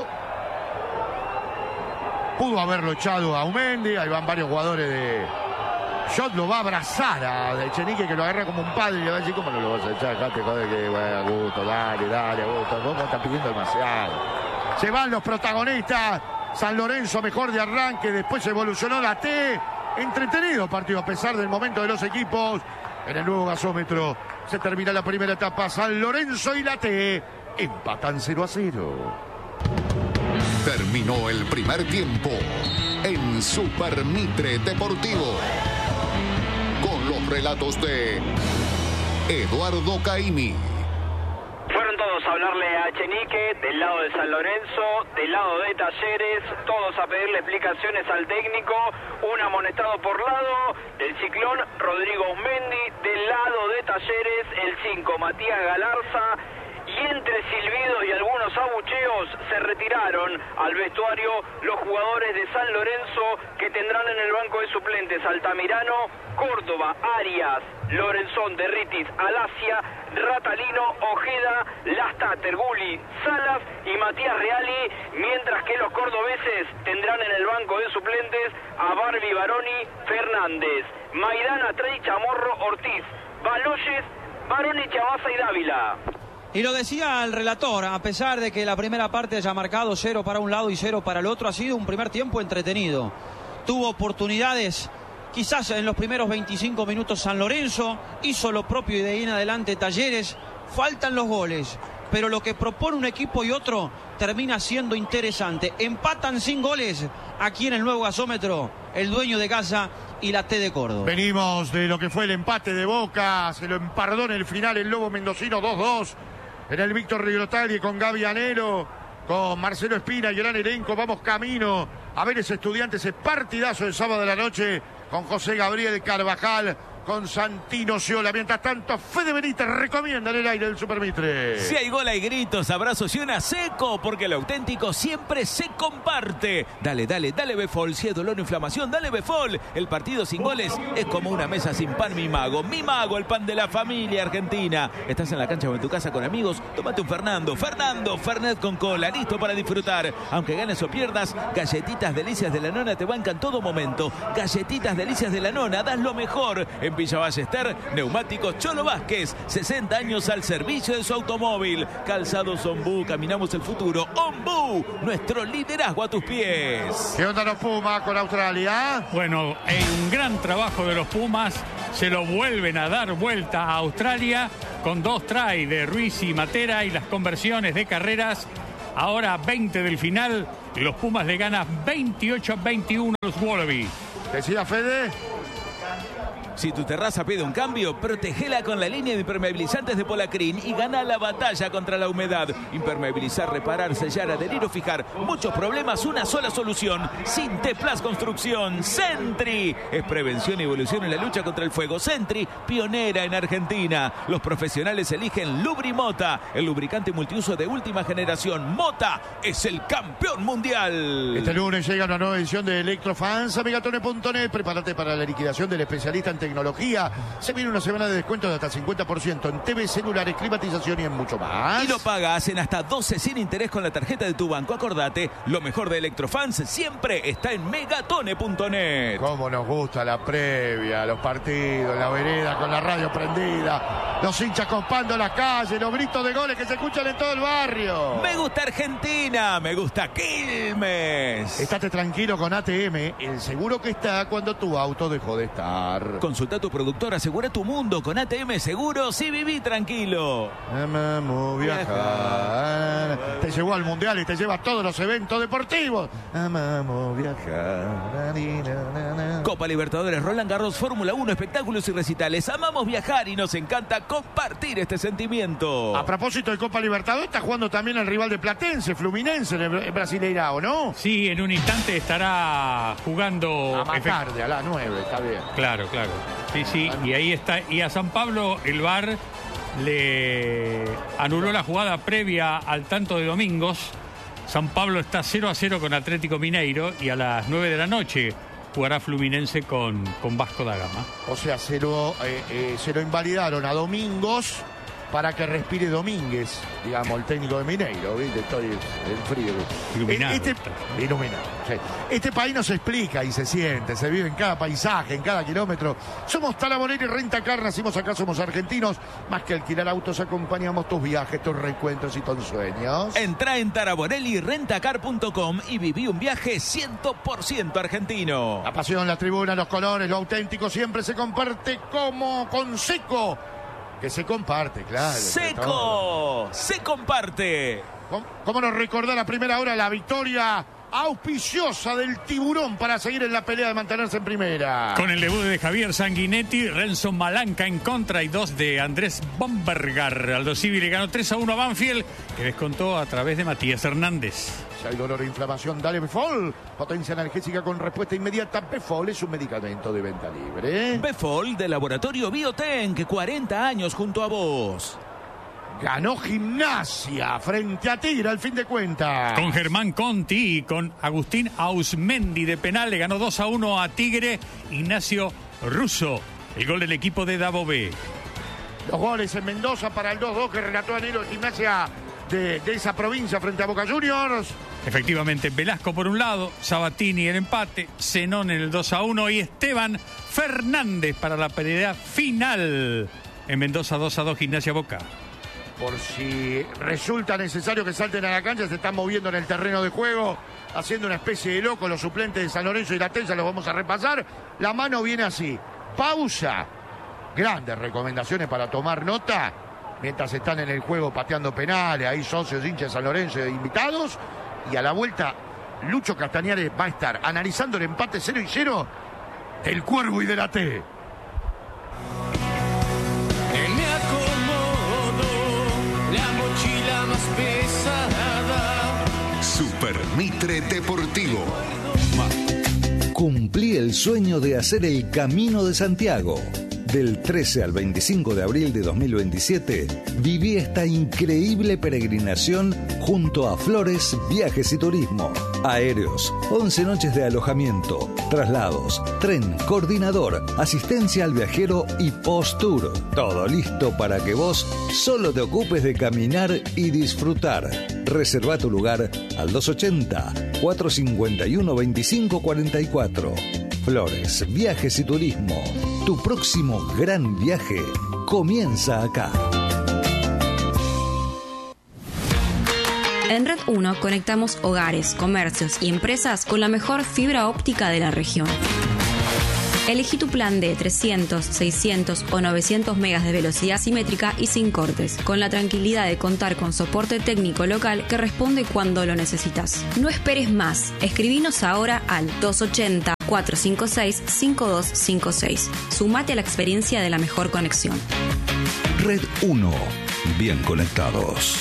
Pudo haberlo echado a Aumendi, ahí van varios jugadores de... Shot lo va a abrazar a Echenique, que lo agarra como un padre y le va a decir, ¿cómo no lo vas a echar? Dejate, joder, que bueno, Augusto, dale, dale, Augusto, vos me estás pidiendo demasiado. Se van los protagonistas, San Lorenzo mejor de arranque, después evolucionó la T, entretenido partido a pesar del momento de los equipos. En el nuevo gasómetro se termina la primera etapa, San Lorenzo y la T empatan cero a cero. Terminó el primer tiempo en Super Mitre Deportivo con los relatos de Eduardo Caimi. Fueron todos a hablarle a Echenique del lado de San Lorenzo, del lado de Talleres, todos a pedirle explicaciones al técnico. Un amonestado por lado del Ciclón, Rodrigo Aumendi, del lado de Talleres, el cinco, Matías Galarza. Y entre silbidos y algunos abucheos se retiraron al vestuario los jugadores de San Lorenzo, que tendrán en el banco de suplentes Altamirano, Córdoba, Arias, Lorenzón, Derritis, Alasia, Ratalino, Ojeda, Lastar, Gulli, Salas y Matías Reali, mientras que los cordobeses tendrán en el banco de suplentes a Barbie, Baroni, Fernández, Maidana, Trey, Chamorro, Ortiz, Baloyes, Baroni, Chavasa y Dávila. Y lo decía el relator, a pesar de que la primera parte haya marcado cero para un lado y cero para el otro, ha sido un primer tiempo entretenido. Tuvo oportunidades, quizás en los primeros veinticinco minutos San Lorenzo, hizo lo propio y de ahí en adelante Talleres. Faltan los goles, pero lo que propone un equipo y otro termina siendo interesante. Empatan sin goles aquí en el nuevo gasómetro, el dueño de casa y la T de Córdoba. Venimos de lo que fue el empate de Boca, se lo empardó en el final el Lobo Mendocino dos dos. En el Víctor Rigrotagli con Gaby Anero, con Marcelo Espina y el gran elenco. Vamos camino a ver ese Estudiantes, ese partidazo del sábado de la noche con José Gabriel Carvajal, con Santino Ciola. Mientras tanto, Fede Benítez recomienda en el aire del Supermitre. Si hay gol, hay gritos, abrazos y una seco, porque lo auténtico siempre se comparte. Dale, dale, dale Befol. Si es dolor o inflamación, dale Befol. El partido sin goles es como una mesa sin pan, mi mago. Mi mago, el pan de la familia argentina. Estás en la cancha o en tu casa con amigos, tómate un Fernando. Fernando, Fernet con cola, listo para disfrutar. Aunque ganes o pierdas, galletitas delicias de la nona te bancan en todo momento. Galletitas delicias de la nona, das lo mejor. En Villa Ballester, Neumáticos Cholo Vázquez, sesenta años al servicio de su automóvil. Calzados Ombú, caminamos el futuro. Ombú, nuestro liderazgo a tus pies. ¿Qué onda los Pumas con Australia? Bueno, en un gran trabajo de los Pumas, se lo vuelven a dar vuelta a Australia con dos try de Ruiz y Matera y las conversiones de carreras. Ahora veinte del final, los Pumas le ganan veintiocho a veintiuno a los Wallabies. Decía Fede. Si tu terraza pide un cambio, protegela con la línea de impermeabilizantes de Polacrin y gana la batalla contra la humedad. Impermeabilizar, reparar, sellar, adherir o fijar. Muchos problemas, una sola solución. Sinteplas Construcción. Sentry. Es prevención y evolución en la lucha contra el fuego. Sentry, pionera en Argentina. Los profesionales eligen Lubrimota, el lubricante multiuso de última generación. Mota es el campeón mundial. Este lunes llega una nueva edición de Electrofans a megatone punto net. Prepárate para la liquidación del especialista en tecnología. Se viene una semana de descuento de hasta cincuenta por ciento en T V, celulares, climatización y en mucho más. Y lo pagas en hasta doce sin interés con la tarjeta de tu banco. Acordate, lo mejor de Electrofans siempre está en megatone punto net. Cómo nos gusta la previa, los partidos, la vereda con la radio prendida, los hinchas copando las calles, los gritos de goles que se escuchan en todo el barrio. Me gusta Argentina, me gusta Quilmes. Estate tranquilo con A T M, el seguro que está cuando tu auto dejó de estar. Consulta a tu productor, asegura tu mundo con A T M Seguros y viví tranquilo. Amamos viajar. Te llevó al mundial y te lleva a todos los eventos deportivos. Amamos viajar. Copa Libertadores, Roland Garros, Fórmula uno, espectáculos y recitales. Amamos viajar y nos encanta compartir este sentimiento. A propósito de Copa Libertadores, está jugando también el rival de Platense, Fluminense, en el Brasileirao, ¿no? Sí, en un instante estará jugando. A más tarde, a las nueve, está bien. Claro, claro. Sí, sí, y ahí está. Y a San Pablo el V A R le anuló la jugada previa al tanto de Domingos. San Pablo está cero a cero con Atlético Mineiro y a las nueve de la noche jugará Fluminense con, con Vasco da Gama. O sea, se lo, eh, eh, se lo invalidaron a Domingos para que respire Domínguez, digamos, el técnico de Mineiro, ¿viste? Estoy en frío. Iluminado. Este, iluminado, sí. Este país no se explica y se siente, se vive en cada paisaje, en cada kilómetro. Somos Talaborelli Rentacar, nacimos acá, somos argentinos. Más que alquilar autos, acompañamos tus viajes, tus reencuentros y tus sueños. Entra en taraborelli rentacar punto com y viví un viaje cien por ciento argentino. La pasión, la tribuna, los colores, lo auténtico siempre se comparte como con Seco. Que se comparte, claro. ¡Seco! ¡Se comparte! ¿Cómo, cómo nos recordar la primera hora la victoria auspiciosa del Tiburón para seguir en la pelea de mantenerse en primera? Con el debut de Javier Sanguinetti, Renzo Malanca en contra y dos de Andrés Bombergar. Aldo Civi le ganó tres a uno a Banfield, que descontó a través de Matías Hernández. Si hay dolor o inflamación, dale Befol. Potencia analgésica con respuesta inmediata. Befol es un medicamento de venta libre. Befol de Laboratorio Biotenc, cuarenta años junto a vos. Ganó Gimnasia frente a Tigre al fin de cuentas. Con Germán Conti y con Agustín Ausmendi de penal le ganó dos a uno a Tigre Ignacio Russo. El gol del equipo de Dabové. Los goles en Mendoza para el dos dos que relató Danilo de Gimnasia de, de esa provincia frente a Boca Juniors. Efectivamente, Velasco por un lado, Sabatini el empate, Zenón en el dos a uno y Esteban Fernández para la pelea final. En Mendoza dos a dos Gimnasia Boca. Por si resulta necesario que salten a la cancha, se están moviendo en el terreno de juego, haciendo una especie de loco. Los suplentes de San Lorenzo y La Tensa los vamos a repasar. La mano viene así. Pausa. Grandes recomendaciones para tomar nota. Mientras están en el juego pateando penales, ahí socios, hinchas de San Lorenzo e invitados. Y a la vuelta, Lucho Castañares va a estar analizando el empate cero y cero del Cuervo y de la T. Super Mitre Deportivo. Cumplí el sueño de hacer el Camino de Santiago. Del trece al veinticinco de abril de dos mil veintisiete, viví esta increíble peregrinación junto a Flores Viajes y Turismo. Aéreos, once noches de alojamiento, traslados, tren, coordinador, asistencia al viajero y post-tour. Todo listo para que vos solo te ocupes de caminar y disfrutar. Reserva tu lugar al dos ochenta, cuatrocientos cincuenta y uno, veinticinco cuarenta y cuatro. Flores, Viajes y Turismo. Tu próximo gran viaje comienza acá. En Red uno conectamos hogares, comercios y empresas con la mejor fibra óptica de la región. Elegí tu plan de trescientos, seiscientos o novecientos megas de velocidad simétrica y sin cortes, con la tranquilidad de contar con soporte técnico local que responde cuando lo necesitas. No esperes más. Escribinos ahora al dos ochenta, cuatrocientos cincuenta y seis, cincuenta y dos cincuenta y seis. Sumate a la experiencia de la mejor conexión. Red uno. Bien conectados.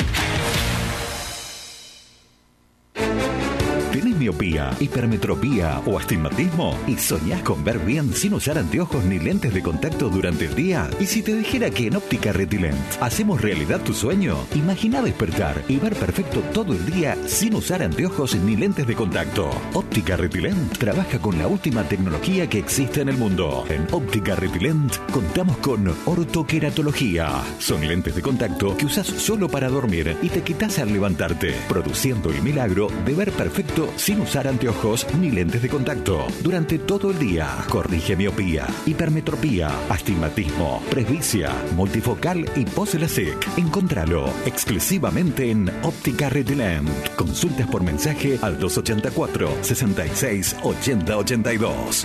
¿Tenés miopía, hipermetropía o astigmatismo? ¿Y soñás con ver bien sin usar anteojos ni lentes de contacto durante el día? ¿Y si te dijera que en Óptica Retilent hacemos realidad tu sueño? Imagina despertar y ver perfecto todo el día sin usar anteojos ni lentes de contacto. Óptica Retilent trabaja con la última tecnología que existe en el mundo. En Óptica Retilent contamos con ortoqueratología. Son lentes de contacto que usás solo para dormir y te quitas al levantarte, produciendo el milagro de ver perfecto sin usar anteojos ni lentes de contacto durante todo el día. Corrige miopía, hipermetropía, astigmatismo, presbicia, multifocal y post-LASIK. Encontralo exclusivamente en Óptica Retilent. Consultas por mensaje al dos ochenta y cuatro, sesenta y seis, ochenta ochenta y dos.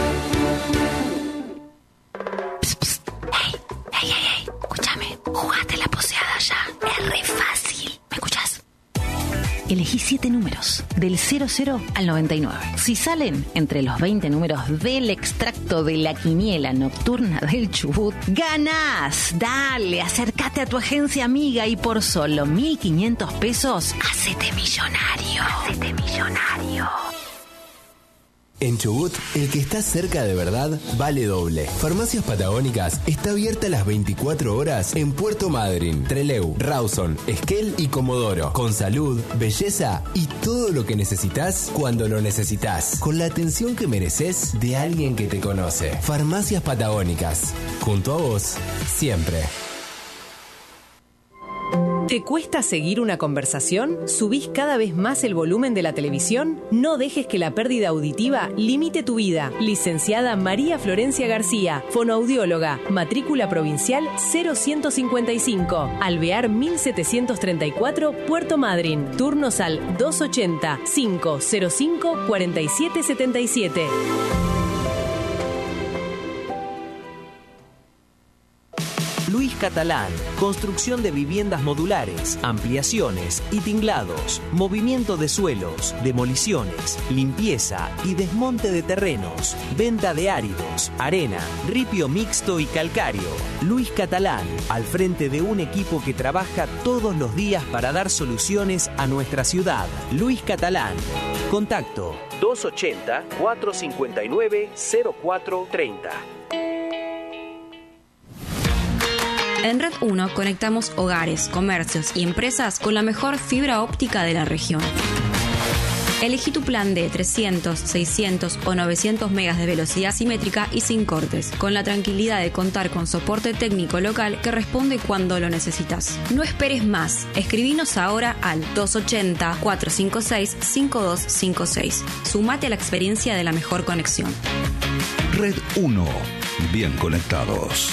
Psst, psst. Hey, hey, hey, hey, escúchame. Jugate la poseada ya. Es re fácil. ¿Me escuchás? Elegí siete números, del cero cero al noventa y nueve. Si salen entre los veinte números del extracto de la quiniela nocturna del Chubut, ¡ganás! Dale, acércate a tu agencia amiga y por solo mil quinientos pesos, hacete millonario. Hacete millonario. En Chubut, el que está cerca de verdad vale doble. Farmacias Patagónicas está abierta las veinticuatro horas en Puerto Madryn, Trelew, Rawson, Esquel y Comodoro. Con salud, belleza y todo lo que necesitas cuando lo necesitas. Con la atención que mereces de alguien que te conoce. Farmacias Patagónicas. Junto a vos, siempre. ¿Te cuesta seguir una conversación? ¿Subís cada vez más el volumen de la televisión? No dejes que la pérdida auditiva limite tu vida. Licenciada María Florencia García, fonoaudióloga, matrícula provincial cero ciento cincuenta y cinco, Alvear mil setecientos treinta y cuatro, Puerto Madryn. Turnos al dos ochenta, cinco cero cinco, cuarenta y siete setenta y siete. Luis Catalán, construcción de viviendas modulares, ampliaciones y tinglados, movimiento de suelos, demoliciones, limpieza y desmonte de terrenos, venta de áridos, arena, ripio mixto y calcáreo. Luis Catalán, al frente de un equipo que trabaja todos los días para dar soluciones a nuestra ciudad. Luis Catalán. Contacto dos ochenta, cuatrocientos cincuenta y nueve, cero cuatro treinta. En Red uno conectamos hogares, comercios y empresas con la mejor fibra óptica de la región. Elegí tu plan de trescientos, seiscientos o novecientos megas de velocidad simétrica y sin cortes, con la tranquilidad de contar con soporte técnico local que responde cuando lo necesitas. No esperes más. Escribinos ahora al dos ochenta, cuatrocientos cincuenta y seis, cincuenta y dos cincuenta y seis. Sumate a la experiencia de la mejor conexión. Red uno. Bien conectados.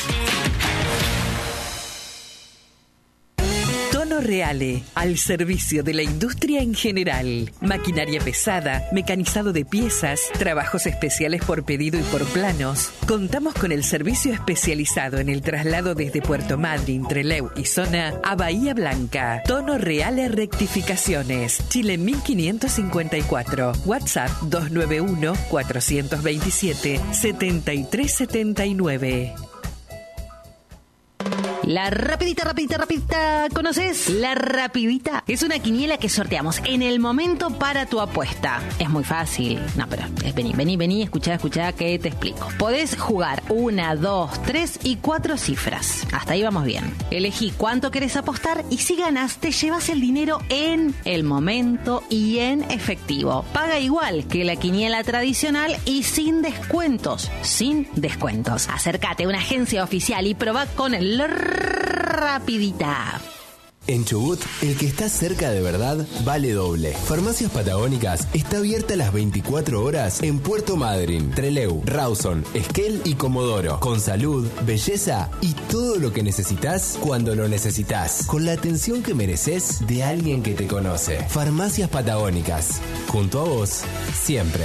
Reale, al servicio de la industria en general. Maquinaria pesada, mecanizado de piezas, trabajos especiales por pedido y por planos. Contamos con el servicio especializado en el traslado desde Puerto Madryn, Trelew y zona a Bahía Blanca. Tono Reale Rectificaciones, Chile mil quinientos cincuenta y cuatro. WhatsApp dos nueve uno, cuatro dos siete, siete tres siete nueve. La rapidita, rapidita, rapidita. ¿Conoces? La rapidita es una quiniela que sorteamos en el momento para tu apuesta. Es muy fácil. No, pero es, vení, vení, vení, escuchá, escuchá que te explico. Podés jugar una, dos, tres y cuatro cifras. Hasta ahí vamos bien. Elegí cuánto querés apostar y si ganás te llevas el dinero en el momento y en efectivo. Paga igual que la quiniela tradicional y sin descuentos. Sin descuentos. Acércate a una agencia oficial y probá con el rapidita. En Chubut, el que está cerca de verdad vale doble. Farmacias Patagónicas está abierta las veinticuatro horas en Puerto Madryn, Trelew, Rawson, Esquel y Comodoro. Con salud, belleza y todo lo que necesitas cuando lo necesitas. Con la atención que mereces de alguien que te conoce. Farmacias Patagónicas. Junto a vos, siempre.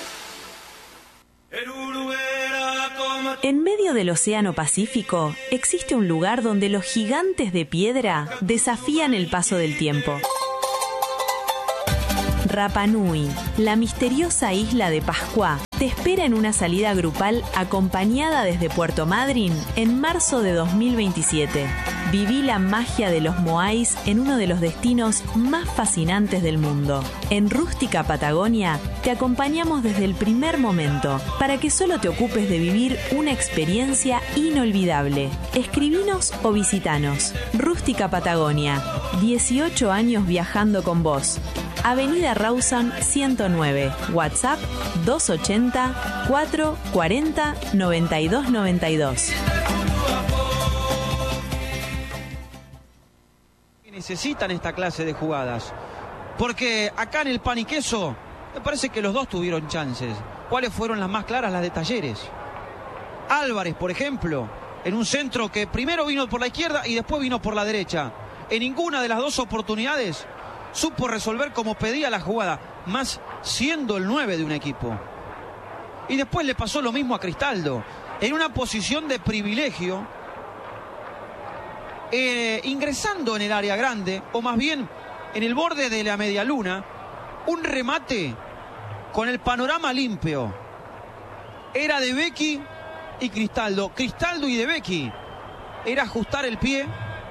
En medio del Océano Pacífico existe un lugar donde los gigantes de piedra desafían el paso del tiempo. Rapa Nui, la misteriosa isla de Pascua, te espera en una salida grupal acompañada desde Puerto Madryn en marzo de dos mil veintisiete. Viví la magia de los Moais en uno de los destinos más fascinantes del mundo. En Rústica Patagonia te acompañamos desde el primer momento para que solo te ocupes de vivir una experiencia inolvidable. Escribinos o visitanos. Rústica Patagonia, dieciocho años viajando con vos. Avenida Rawson ciento nueve, WhatsApp dos ochenta, cuatro cuarenta, noventa y dos noventa y dos. Necesitan esta clase de jugadas, porque acá en el pan y queso me parece que los dos tuvieron chances. ¿Cuáles fueron las más claras? Las de Talleres. Álvarez, por ejemplo, en un centro que primero vino por la izquierda y después vino por la derecha. En ninguna de las dos oportunidades supo resolver como pedía la jugada, más siendo el nueve de un equipo. Y después le pasó lo mismo a Cristaldo, en una posición de privilegio, eh, ingresando en el área grande, o más bien en el borde de la media luna, un remate con el panorama limpio. Era de Becchi y Cristaldo. Cristaldo y de Becchi. Era ajustar el pie,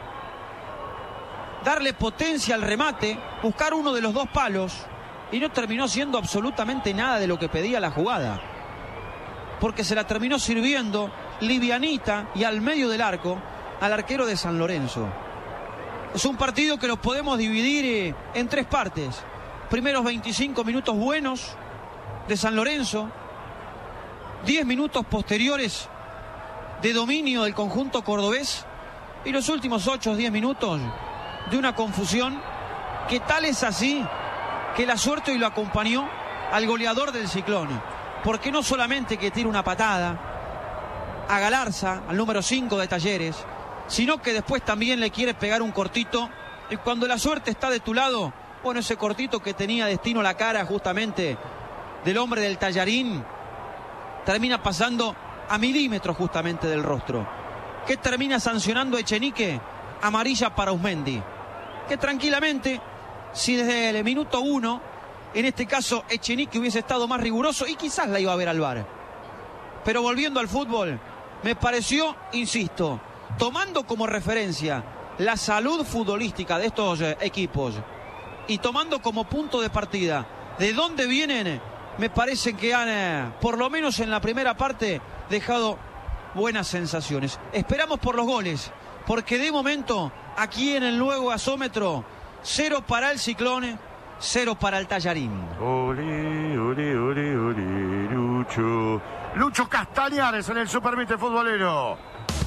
darle potencia al remate, buscar uno de los dos palos, y no terminó siendo absolutamente nada de lo que pedía la jugada, porque se la terminó sirviendo livianita y al medio del arco al arquero de San Lorenzo. Es un partido que lo podemos dividir en tres partes. Primeros veinticinco minutos buenos de San Lorenzo, diez minutos posteriores de dominio del conjunto cordobés, y los últimos ocho o diez minutos de una confusión que tal es así que la suerte hoy lo acompañó al goleador del Ciclón, porque no solamente que tira una patada a Galarza, al número cinco de Talleres, sino que después también le quiere pegar un cortito, y cuando la suerte está de tu lado, bueno, ese cortito que tenía destino a la cara justamente del hombre del Tallarín, termina pasando a milímetros justamente del rostro. ¿Qué termina sancionando Echenique? Amarilla para Usmendi, que tranquilamente, si desde el minuto uno, en este caso Echenique hubiese estado más riguroso, y quizás la iba a ver al V A R. Pero volviendo al fútbol, me pareció, insisto, tomando como referencia la salud futbolística de estos eh, equipos y tomando como punto de partida de dónde vienen, me parece que han, eh, por lo menos en la primera parte, dejado buenas sensaciones. Esperamos por los goles, porque de momento, aquí en el nuevo gasómetro, cero para el Ciclón, cero para el Tallarín. Ole, ole, ole, ole, Lucho. Lucho Castañares en el Supermite futbolero.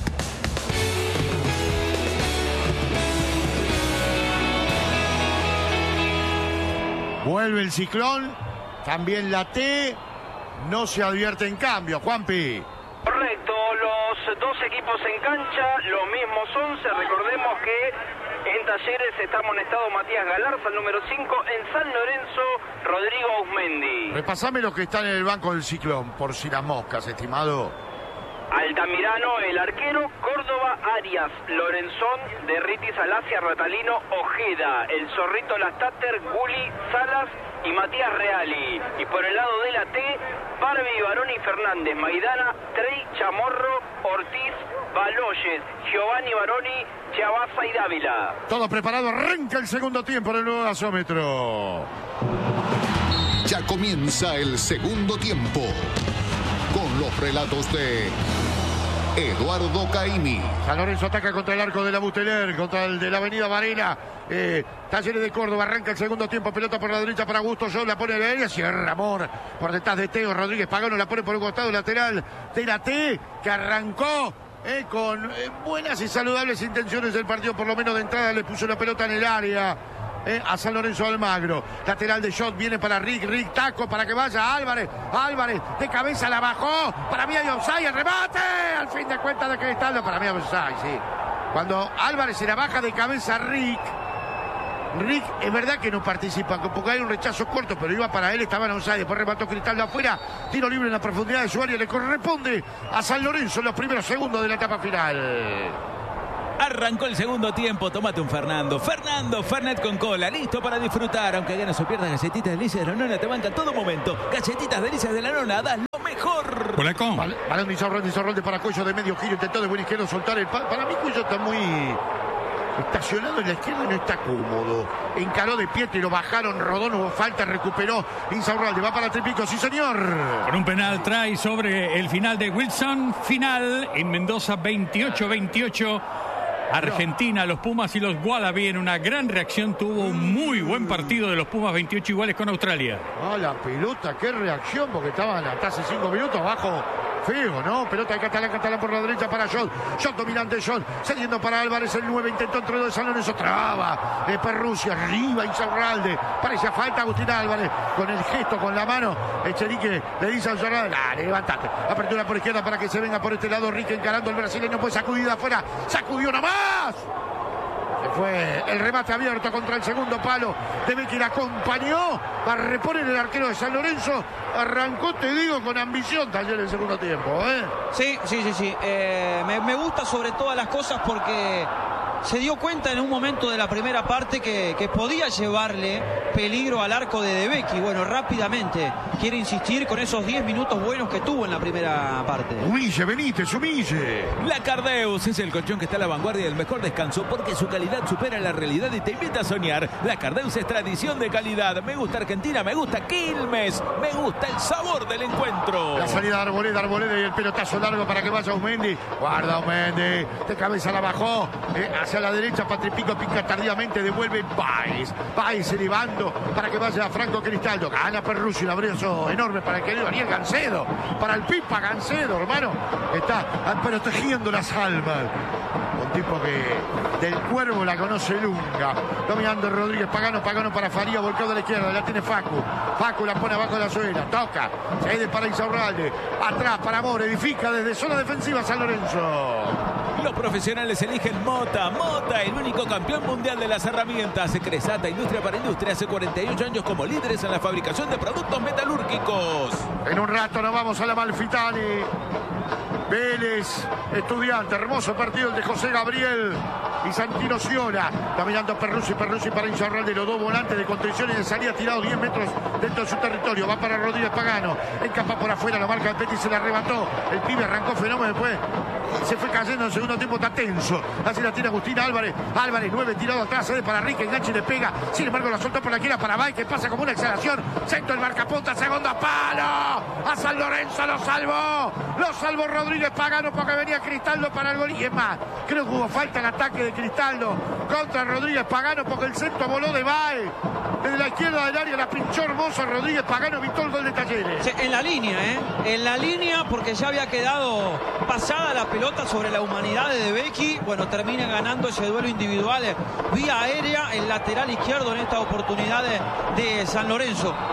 Vuelve el Ciclón, también la T, no se advierte en cambio, Juanpi. Correcto, los dos equipos en cancha, los mismos once. Recordemos que en Talleres está amonestado Matías Galarza, el número cinco. En San Lorenzo, Rodrigo Usmendi. Repasame los que están en el banco del Ciclón, por si las moscas, estimado. Altamirano, el arquero, Córdoba, Arias, Lorenzón, Derriti, Salacia, Ratalino, Ojeda, el Zorrito, Lastater, Guli, Salas y Matías Reali. Y por el lado de la T, Barbie, Baroni, Fernández, Maidana, Trey, Chamorro, Ortiz, Baloyes, Giovanni Baroni, Chiavaza y Dávila. Todo preparado, arranca el segundo tiempo en el nuevo gasómetro. Ya comienza el segundo tiempo con los relatos de Eduardo Caimi. San Lorenzo ataca contra el arco de la Buteler, contra el de la avenida Varela. Eh, Talleres de Córdoba, arranca el segundo tiempo, pelota por la derecha para Augusto John, la pone en la área, cierra Amor por detrás de Teo Rodríguez Pagano, la pone por un costado lateral de la T, que arrancó eh, con eh, buenas y saludables intenciones del partido, por lo menos de entrada le puso la pelota en el área. Eh, a San Lorenzo Almagro, lateral de Shot, viene para Rick, Rick, taco para que vaya Álvarez, Álvarez, de cabeza la bajó, para mí hay offside, el remate, al fin de cuentas de Cristaldo, para mí hay offside, sí. Cuando Álvarez se la baja de cabeza Rick, Rick es verdad que no participa, porque hay un rechazo corto, pero iba para él, estaba en offside, después remató Cristaldo afuera, tiro libre en la profundidad de su área, le corresponde a San Lorenzo en los primeros segundos de la etapa final. Arrancó el segundo tiempo, tómate un Fernando. Fernando, Fernet con cola, listo para disfrutar. Aunque ganas o pierdas, galletitas delicias de la nona te banca en todo momento. Galletitas delicias de la nona, das lo mejor. Bal balón de Izarralde, de Izarralde para Cuello de medio giro, intentó de buen izquierdo soltar el pa Para mí Cuello está muy estacionado en la izquierda y no está cómodo. Encaró de pie y lo bajaron, rodó, no hubo falta, recuperó Insaurralde, va para Tripico, sí señor. Con un penal trae sobre el final de Wilson, final en Mendoza veintiocho veintiocho. Argentina, los Pumas y los Wallaby en una gran reacción. Tuvo un muy buen partido de los Pumas, veintiocho iguales con Australia. Ah, la pelota, qué reacción, porque estaban hasta hace cinco minutos abajo. Feo, ¿no? Pelota de Catalán, Catalán por la derecha para John. John dominante, John. Saliendo para Álvarez, el nueve. Intentó entre dos de San Lorenzo. Traba de Perrusia. Arriba Insaurralde. Parece falta Agustín Álvarez. Con el gesto, con la mano. Echenique le dice a Insaurralde: dale, levantate. Apertura por izquierda para que se venga por este lado. Rique encarando el brasileño. Pues sacudida afuera. Sacudió nomás. Se fue el remate abierto contra el segundo palo. Debe que la acompañó para reponer el arquero de San Lorenzo. Arrancó, te digo, con ambición Talleres el segundo tiempo, ¿eh? Sí, sí, sí, sí. Eh, me, me gusta sobre todas las cosas porque se dio cuenta en un momento de la primera parte que, que podía llevarle peligro al arco de De Becchi. Bueno, rápidamente quiere insistir con esos diez minutos buenos que tuvo en la primera parte. Humille, Benítez, humille. La Cardeus es el colchón que está a la vanguardia del mejor descanso porque su calidad supera la realidad y te invita a soñar. La Cardeus es tradición de calidad. Me gusta Argentina, me gusta Quilmes, me gusta el sabor del encuentro. La salida de Arboleda, Arboleda y el pelotazo largo para que vaya Aumendi. Guarda Aumendi, de cabeza la bajó, eh, hacia la derecha, Patripico pica tardíamente, devuelve Páez. Páez elevando para que vaya a Franco Cristaldo. Gana Perrucci, un abrazo enorme para el querido Ariel Gancedo, para el Pipa Gancedo, hermano. Está protegiendo las almas. Un tipo que del Cuervo la conoce Lunga. Dominando Rodríguez Pagano, Pagano para Faría, volcado de la izquierda, la tiene Facu. Facu la pone abajo de la suela, toca, se ha ido para Insaurralde, atrás para Amor, edifica desde zona defensiva San Lorenzo. Los profesionales eligen Mota. Mota, el único campeón mundial de las herramientas. Cresata, Industria para Industria, hace cuarenta y ocho años como líderes en la fabricación de productos metalúrgicos. En un rato nos vamos a la Malfitani. Vélez, Estudiante, hermoso partido el de José Gabriel y Santino Sciona. Dominando Perrucci, Perrucci para Insaurralde, los dos volantes de contención y de salida tirado diez metros dentro de su territorio. Va para Rodríguez Pagano, encapa por afuera, la marca de Petty, se la arrebató. El pibe arrancó fenómeno, después se fue cayendo en el segundo tiempo, está tenso. Así la tira Agustín Álvarez. Álvarez, nueve tirado atrás, cede para Rique, engancha y le pega. Sin embargo, la soltó por la quiera para Bay, que pasa como una exhalación. Centro el marcapunta, segundo palo. A San Lorenzo lo salvó. Lo salvó Rodríguez Pagano porque venía Cristaldo para el gol. Y es más, creo que hubo falta en ataque de Cristaldo contra Rodríguez Pagano porque el centro voló de Bay. Desde la izquierda del área la pinchó hermoso Rodríguez Pagano, evitó el gol de Talleres. Sí, en la línea, ¿eh? En la línea porque ya había quedado pasada la pelota sobre la humanidad de De Becchi. Bueno, termina ganando ese duelo individual vía aérea, el lateral izquierdo en esta oportunidad de, de San Lorenzo.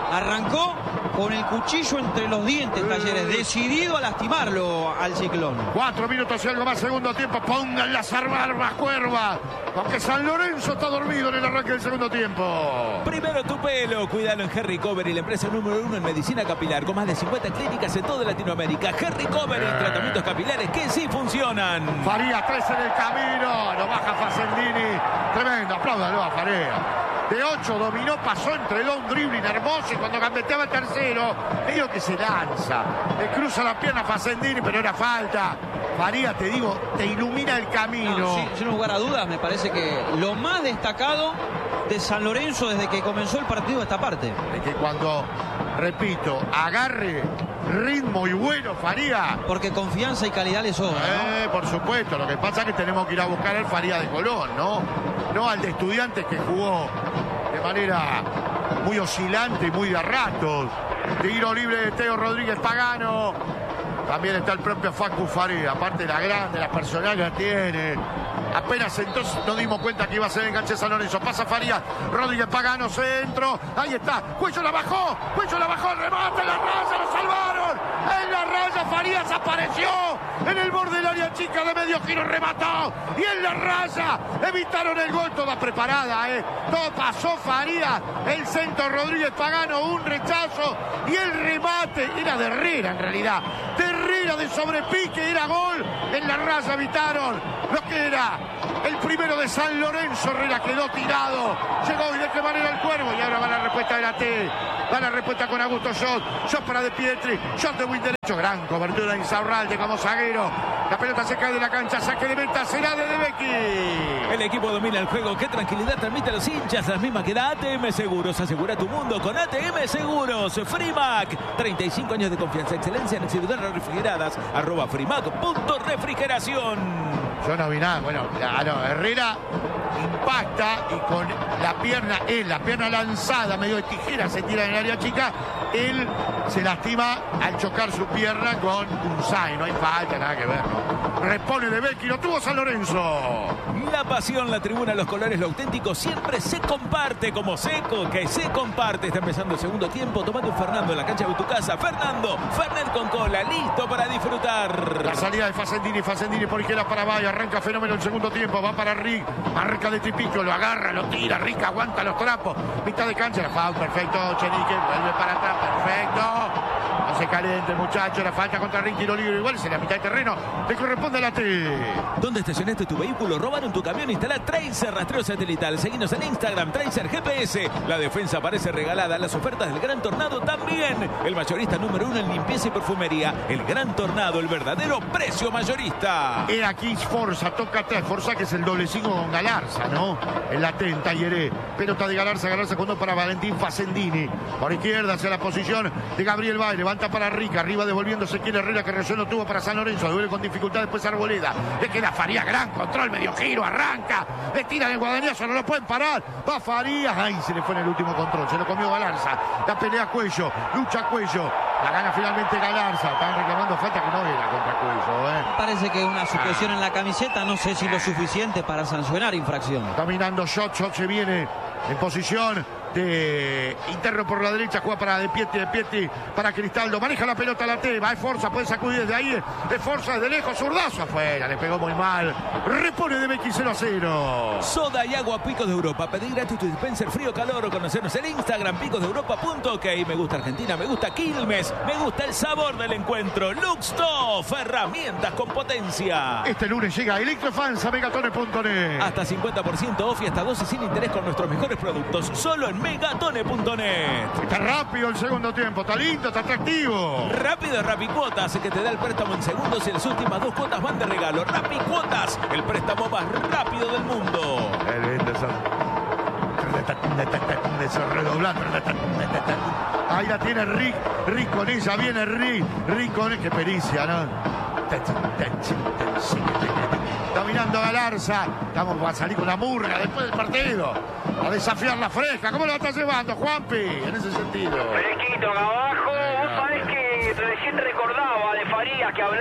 Arrancó con el cuchillo entre los dientes, Talleres, decidido a lastimarlo al Ciclón. Cuatro minutos y algo más, segundo tiempo. Pongan las armas, Cuerva, porque San Lorenzo está dormido en el arranque del segundo tiempo. Primero tu pelo, cuídalo en Hair Recovery, la empresa número uno en medicina capilar, con más de cincuenta clínicas en toda Latinoamérica. Hair Recovery, eh. tratamientos capilares que sí funcionan. Faría tres en el camino, lo baja Facendini. Tremendo, apláudalo a Faría. De ocho dominó, pasó entre dos, un dribbling hermoso, y cuando gambeteaba el tercero, medio que se lanza. Le cruza la pierna a Facendini, pero era falta. Faría, te digo, te ilumina el camino. No, sí, sin lugar a dudas, me parece que lo más destacado de San Lorenzo desde que comenzó el partido de esta parte. Es que cuando, repito, agarre ritmo y bueno, Faría. Porque confianza y calidad le sobra, eh, ¿no? Por supuesto, lo que pasa es que tenemos que ir a buscar al Faría de Colón, ¿no? No al de Estudiantes, que jugó de manera muy oscilante y muy de ratos. Tiro libre de Teo Rodríguez Pagano. También está el propio Facu Faría, aparte de la grande, la personalidad que tiene. Apenas entonces nos dimos cuenta que iba a ser el enganche de San Lorenzo. Pasa Faría, Rodríguez Pagano, centro. Ahí está, Cuello la bajó, Cuello la bajó, remate, la raya, lo salvaron. En la raya Farías apareció en el borde del área chica de medio giro, remató. Y en la raya evitaron el gol, toda preparada, ¿eh? Todo pasó Farías, el centro Rodríguez Pagano, un rechazo y el remate era de Herrera en realidad. De Herrera de sobrepique, era gol. En la raya evitaron lo que era el primero de San Lorenzo. Herrera quedó tirado, llegó y de qué manera el Cuervo, y ahora va la respuesta de la T, va la respuesta con Augusto Shot, Shot para De Pietri, Shot de Win derecho, gran cobertura de Insaurralde como zaguero, la pelota se cae de la cancha, saque de venta, será de De Becchi. El equipo domina el juego, qué tranquilidad transmite a los hinchas, las mismas que da A T M Seguros. Asegura tu mundo con A T M Seguros. Freemac, treinta y cinco años de confianza, excelencia en exhibidoras refrigeradas, arroba Freemac punto refrigeración. Yo no vi nada, bueno, claro, Herrera impacta y con la pierna, él, la pierna lanzada, medio de tijera, se tira en el área chica, él se lastima al chocar su pierna con Unzai, no hay falta, nada que ver, ¿no? Repone De Becchi, lo tuvo San Lorenzo. La pasión, la tribuna, los colores, lo auténtico siempre se comparte, como Seco, que se comparte. Está empezando el segundo tiempo, tomando un Fernando en la cancha de tu casa. Fernando, Fernet con cola, listo para disfrutar. La salida de Facendini, Facendini por izquierda para Valle, arranca fenómeno el segundo tiempo, va para Rick, marca de Tripico, lo agarra, lo tira, Rick aguanta los trapos, mitad de cancha, la foul, perfecto, Chenique, vuelve para atrás, perfecto. No se caliente, muchacho, la falta contra Rick, tiro libre igual, es en la mitad de terreno, le corresponde a la T. ¿Dónde estacionaste tu vehículo? ¿Robaron tu camión? Instala Tracer, rastreo satelital. Seguinos en Instagram, Tracer G P S. La defensa parece regalada. Las ofertas del Gran Tornado también. El mayorista número uno en limpieza y perfumería. El Gran Tornado, el verdadero precio mayorista. Era aquí Forza, toca atrás. Forza, que es el doble cinco con Galarza, ¿no? En la T, en Talleré. Pelota de Galarza, Galarza con dos para Valentín Facendini. Por izquierda hacia la posición de Gabriel Valle. Levanta para Rica. Arriba devolviéndose Ezequiel Herrera, que recién lo tuvo para San Lorenzo. Devuelve con dificultad después Arboleda. Le queda Faría, gran control, medio giro, arranca. Le tiran el guadañazo, no lo pueden parar. Va Farías. Ay, se le fue en el último control. Se lo comió Galarza. La pelea Cuello. Lucha Cuello. La gana finalmente Galarza. Están reclamando falta que no era contra Cuello, ¿eh? Parece que una supresión en la camiseta, no sé si lo suficiente para sancionar infracción. Caminando Shot, Shot se viene en posición de interno por la derecha, juega para De Pietri, De Pietri para Cristaldo, maneja la pelota la T, va de Forza, puede sacudir desde ahí, de Forza desde lejos, zurdazo afuera, le pegó muy mal, repone De Becchi cero a cero. Soda y agua Picos de Europa, pedir gratis tu dispenser frío calor o conocernos en Instagram, picos de europa punto ok. Me gusta Argentina, me gusta Quilmes, me gusta el sabor del encuentro. Luxtoff, herramientas con potencia. Este lunes llega Electrofans a megatone punto net. Hasta cincuenta por ciento off y hasta doce sin interés con nuestros mejores productos, solo en megatone punto net. Está rápido el segundo tiempo, está lindo, está atractivo. Rápido Rapicuotas, que te da el préstamo en segundos y las últimas dos cuotas van de regalo. Rapicuotas, el préstamo más rápido del mundo. Redoblando. Ahí la tiene Rick, Rick con ella, viene Rick, Rick con ella, qué pericia, ¿no? Dominando Galarza, estamos para salir con la murga después del partido, a desafiar la fresca. ¿Cómo lo está llevando, Juanpi, en ese sentido? Fresquito acá abajo, vos sabés que recién recordaba de Farías que hablábamos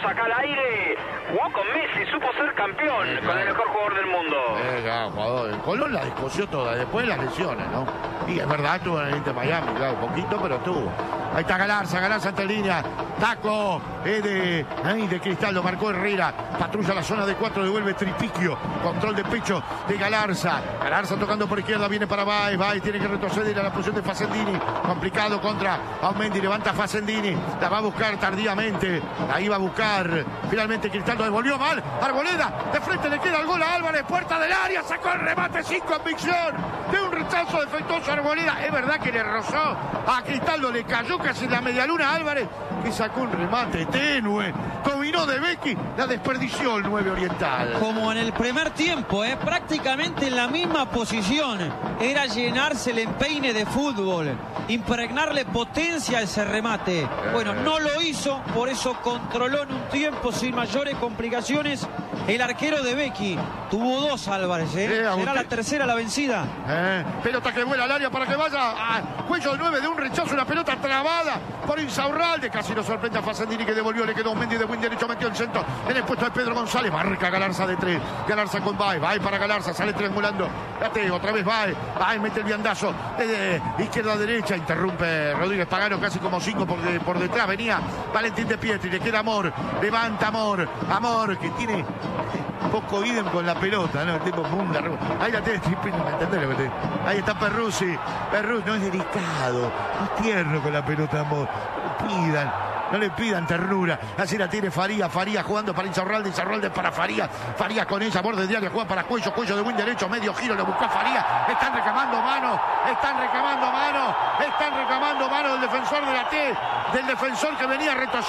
acá al aire. Jugó con Messi, supo ser campeón eh, con el mejor jugador del mundo. Eh, claro, jugador. El Colón la discusió toda, después las lesiones, ¿no? Y es verdad, estuvo en el Inter Miami, claro, poquito, pero estuvo. Ahí está Galarza, Galarza ante línea. Taco eh, de, ahí de Cristal, lo marcó Herrera. Patrulla la zona de cuatro, devuelve Tripiquio. Control de pecho de Galarza. Galarza tocando por izquierda, viene para Baez. Baez tiene que retroceder a la posición de Facendini. Complicado contra Aumendi, levanta Facendini. La va a buscar tardíamente. Ahí va a buscar. Finalmente Cristal lo devolvió mal. Arboleda, de frente le queda el gol a Álvarez. Puerta del área, sacó el remate sin convicción. De un rechazo defectuoso Arboleda. Es verdad que le rozó a Cristaldo, le cayó casi en la medialuna a Álvarez, que sacó un remate tenue. Dominó de Becky, la desperdició el nueve Oriental. Como en el primer tiempo, ¿eh? prácticamente en la misma posición. Era llenarse el empeine de fútbol, impregnarle potencia a ese remate. Bueno, no lo hizo, por eso controló en un tiempo sin mayores complicaciones el arquero de Becky. Tuvo dos Álvarez, ¿eh? Eh, Será la tercera la vencida. Eh, pelota que vuela al área para que vaya a cuello nueve de un rechazo, una pelota trabada por Insaurralde. Casi lo sorprende a Facendini, que devolvió, le quedó un Mendy de buen derecho, metió el centro en el puesto de Pedro González. Marca Galarza de tres. Galarza con Baez. Baez para Galarza, sale triangulando. Date, otra vez Baez. Baez mete el viandazo de izquierda a derecha. Interrumpe Rodríguez Pagano, casi como cinco por, de, por detrás. Venía Valentín de Pietri, le queda Amor. Levanta Amor. Amor, que tiene poco idem con la pelota, ¿no? El tipo funda. Ahí la tiene, ¿me entendés lo que te... Ahí está Perruzzi. Perruzzi no es delicado, es tierno con la pelota, Amor. No le pidan, no le pidan ternura. Así la tiene Faría, Faría jugando para Insaurralde, Insaurralde para Faría. Faría con ella, borde diario, juega para Cuello, Cuello de buen derecho, medio giro, le buscó a Faría. Están reclamando mano, están reclamando mano, están reclamando mano del defensor de la T, del defensor que venía retrocediendo.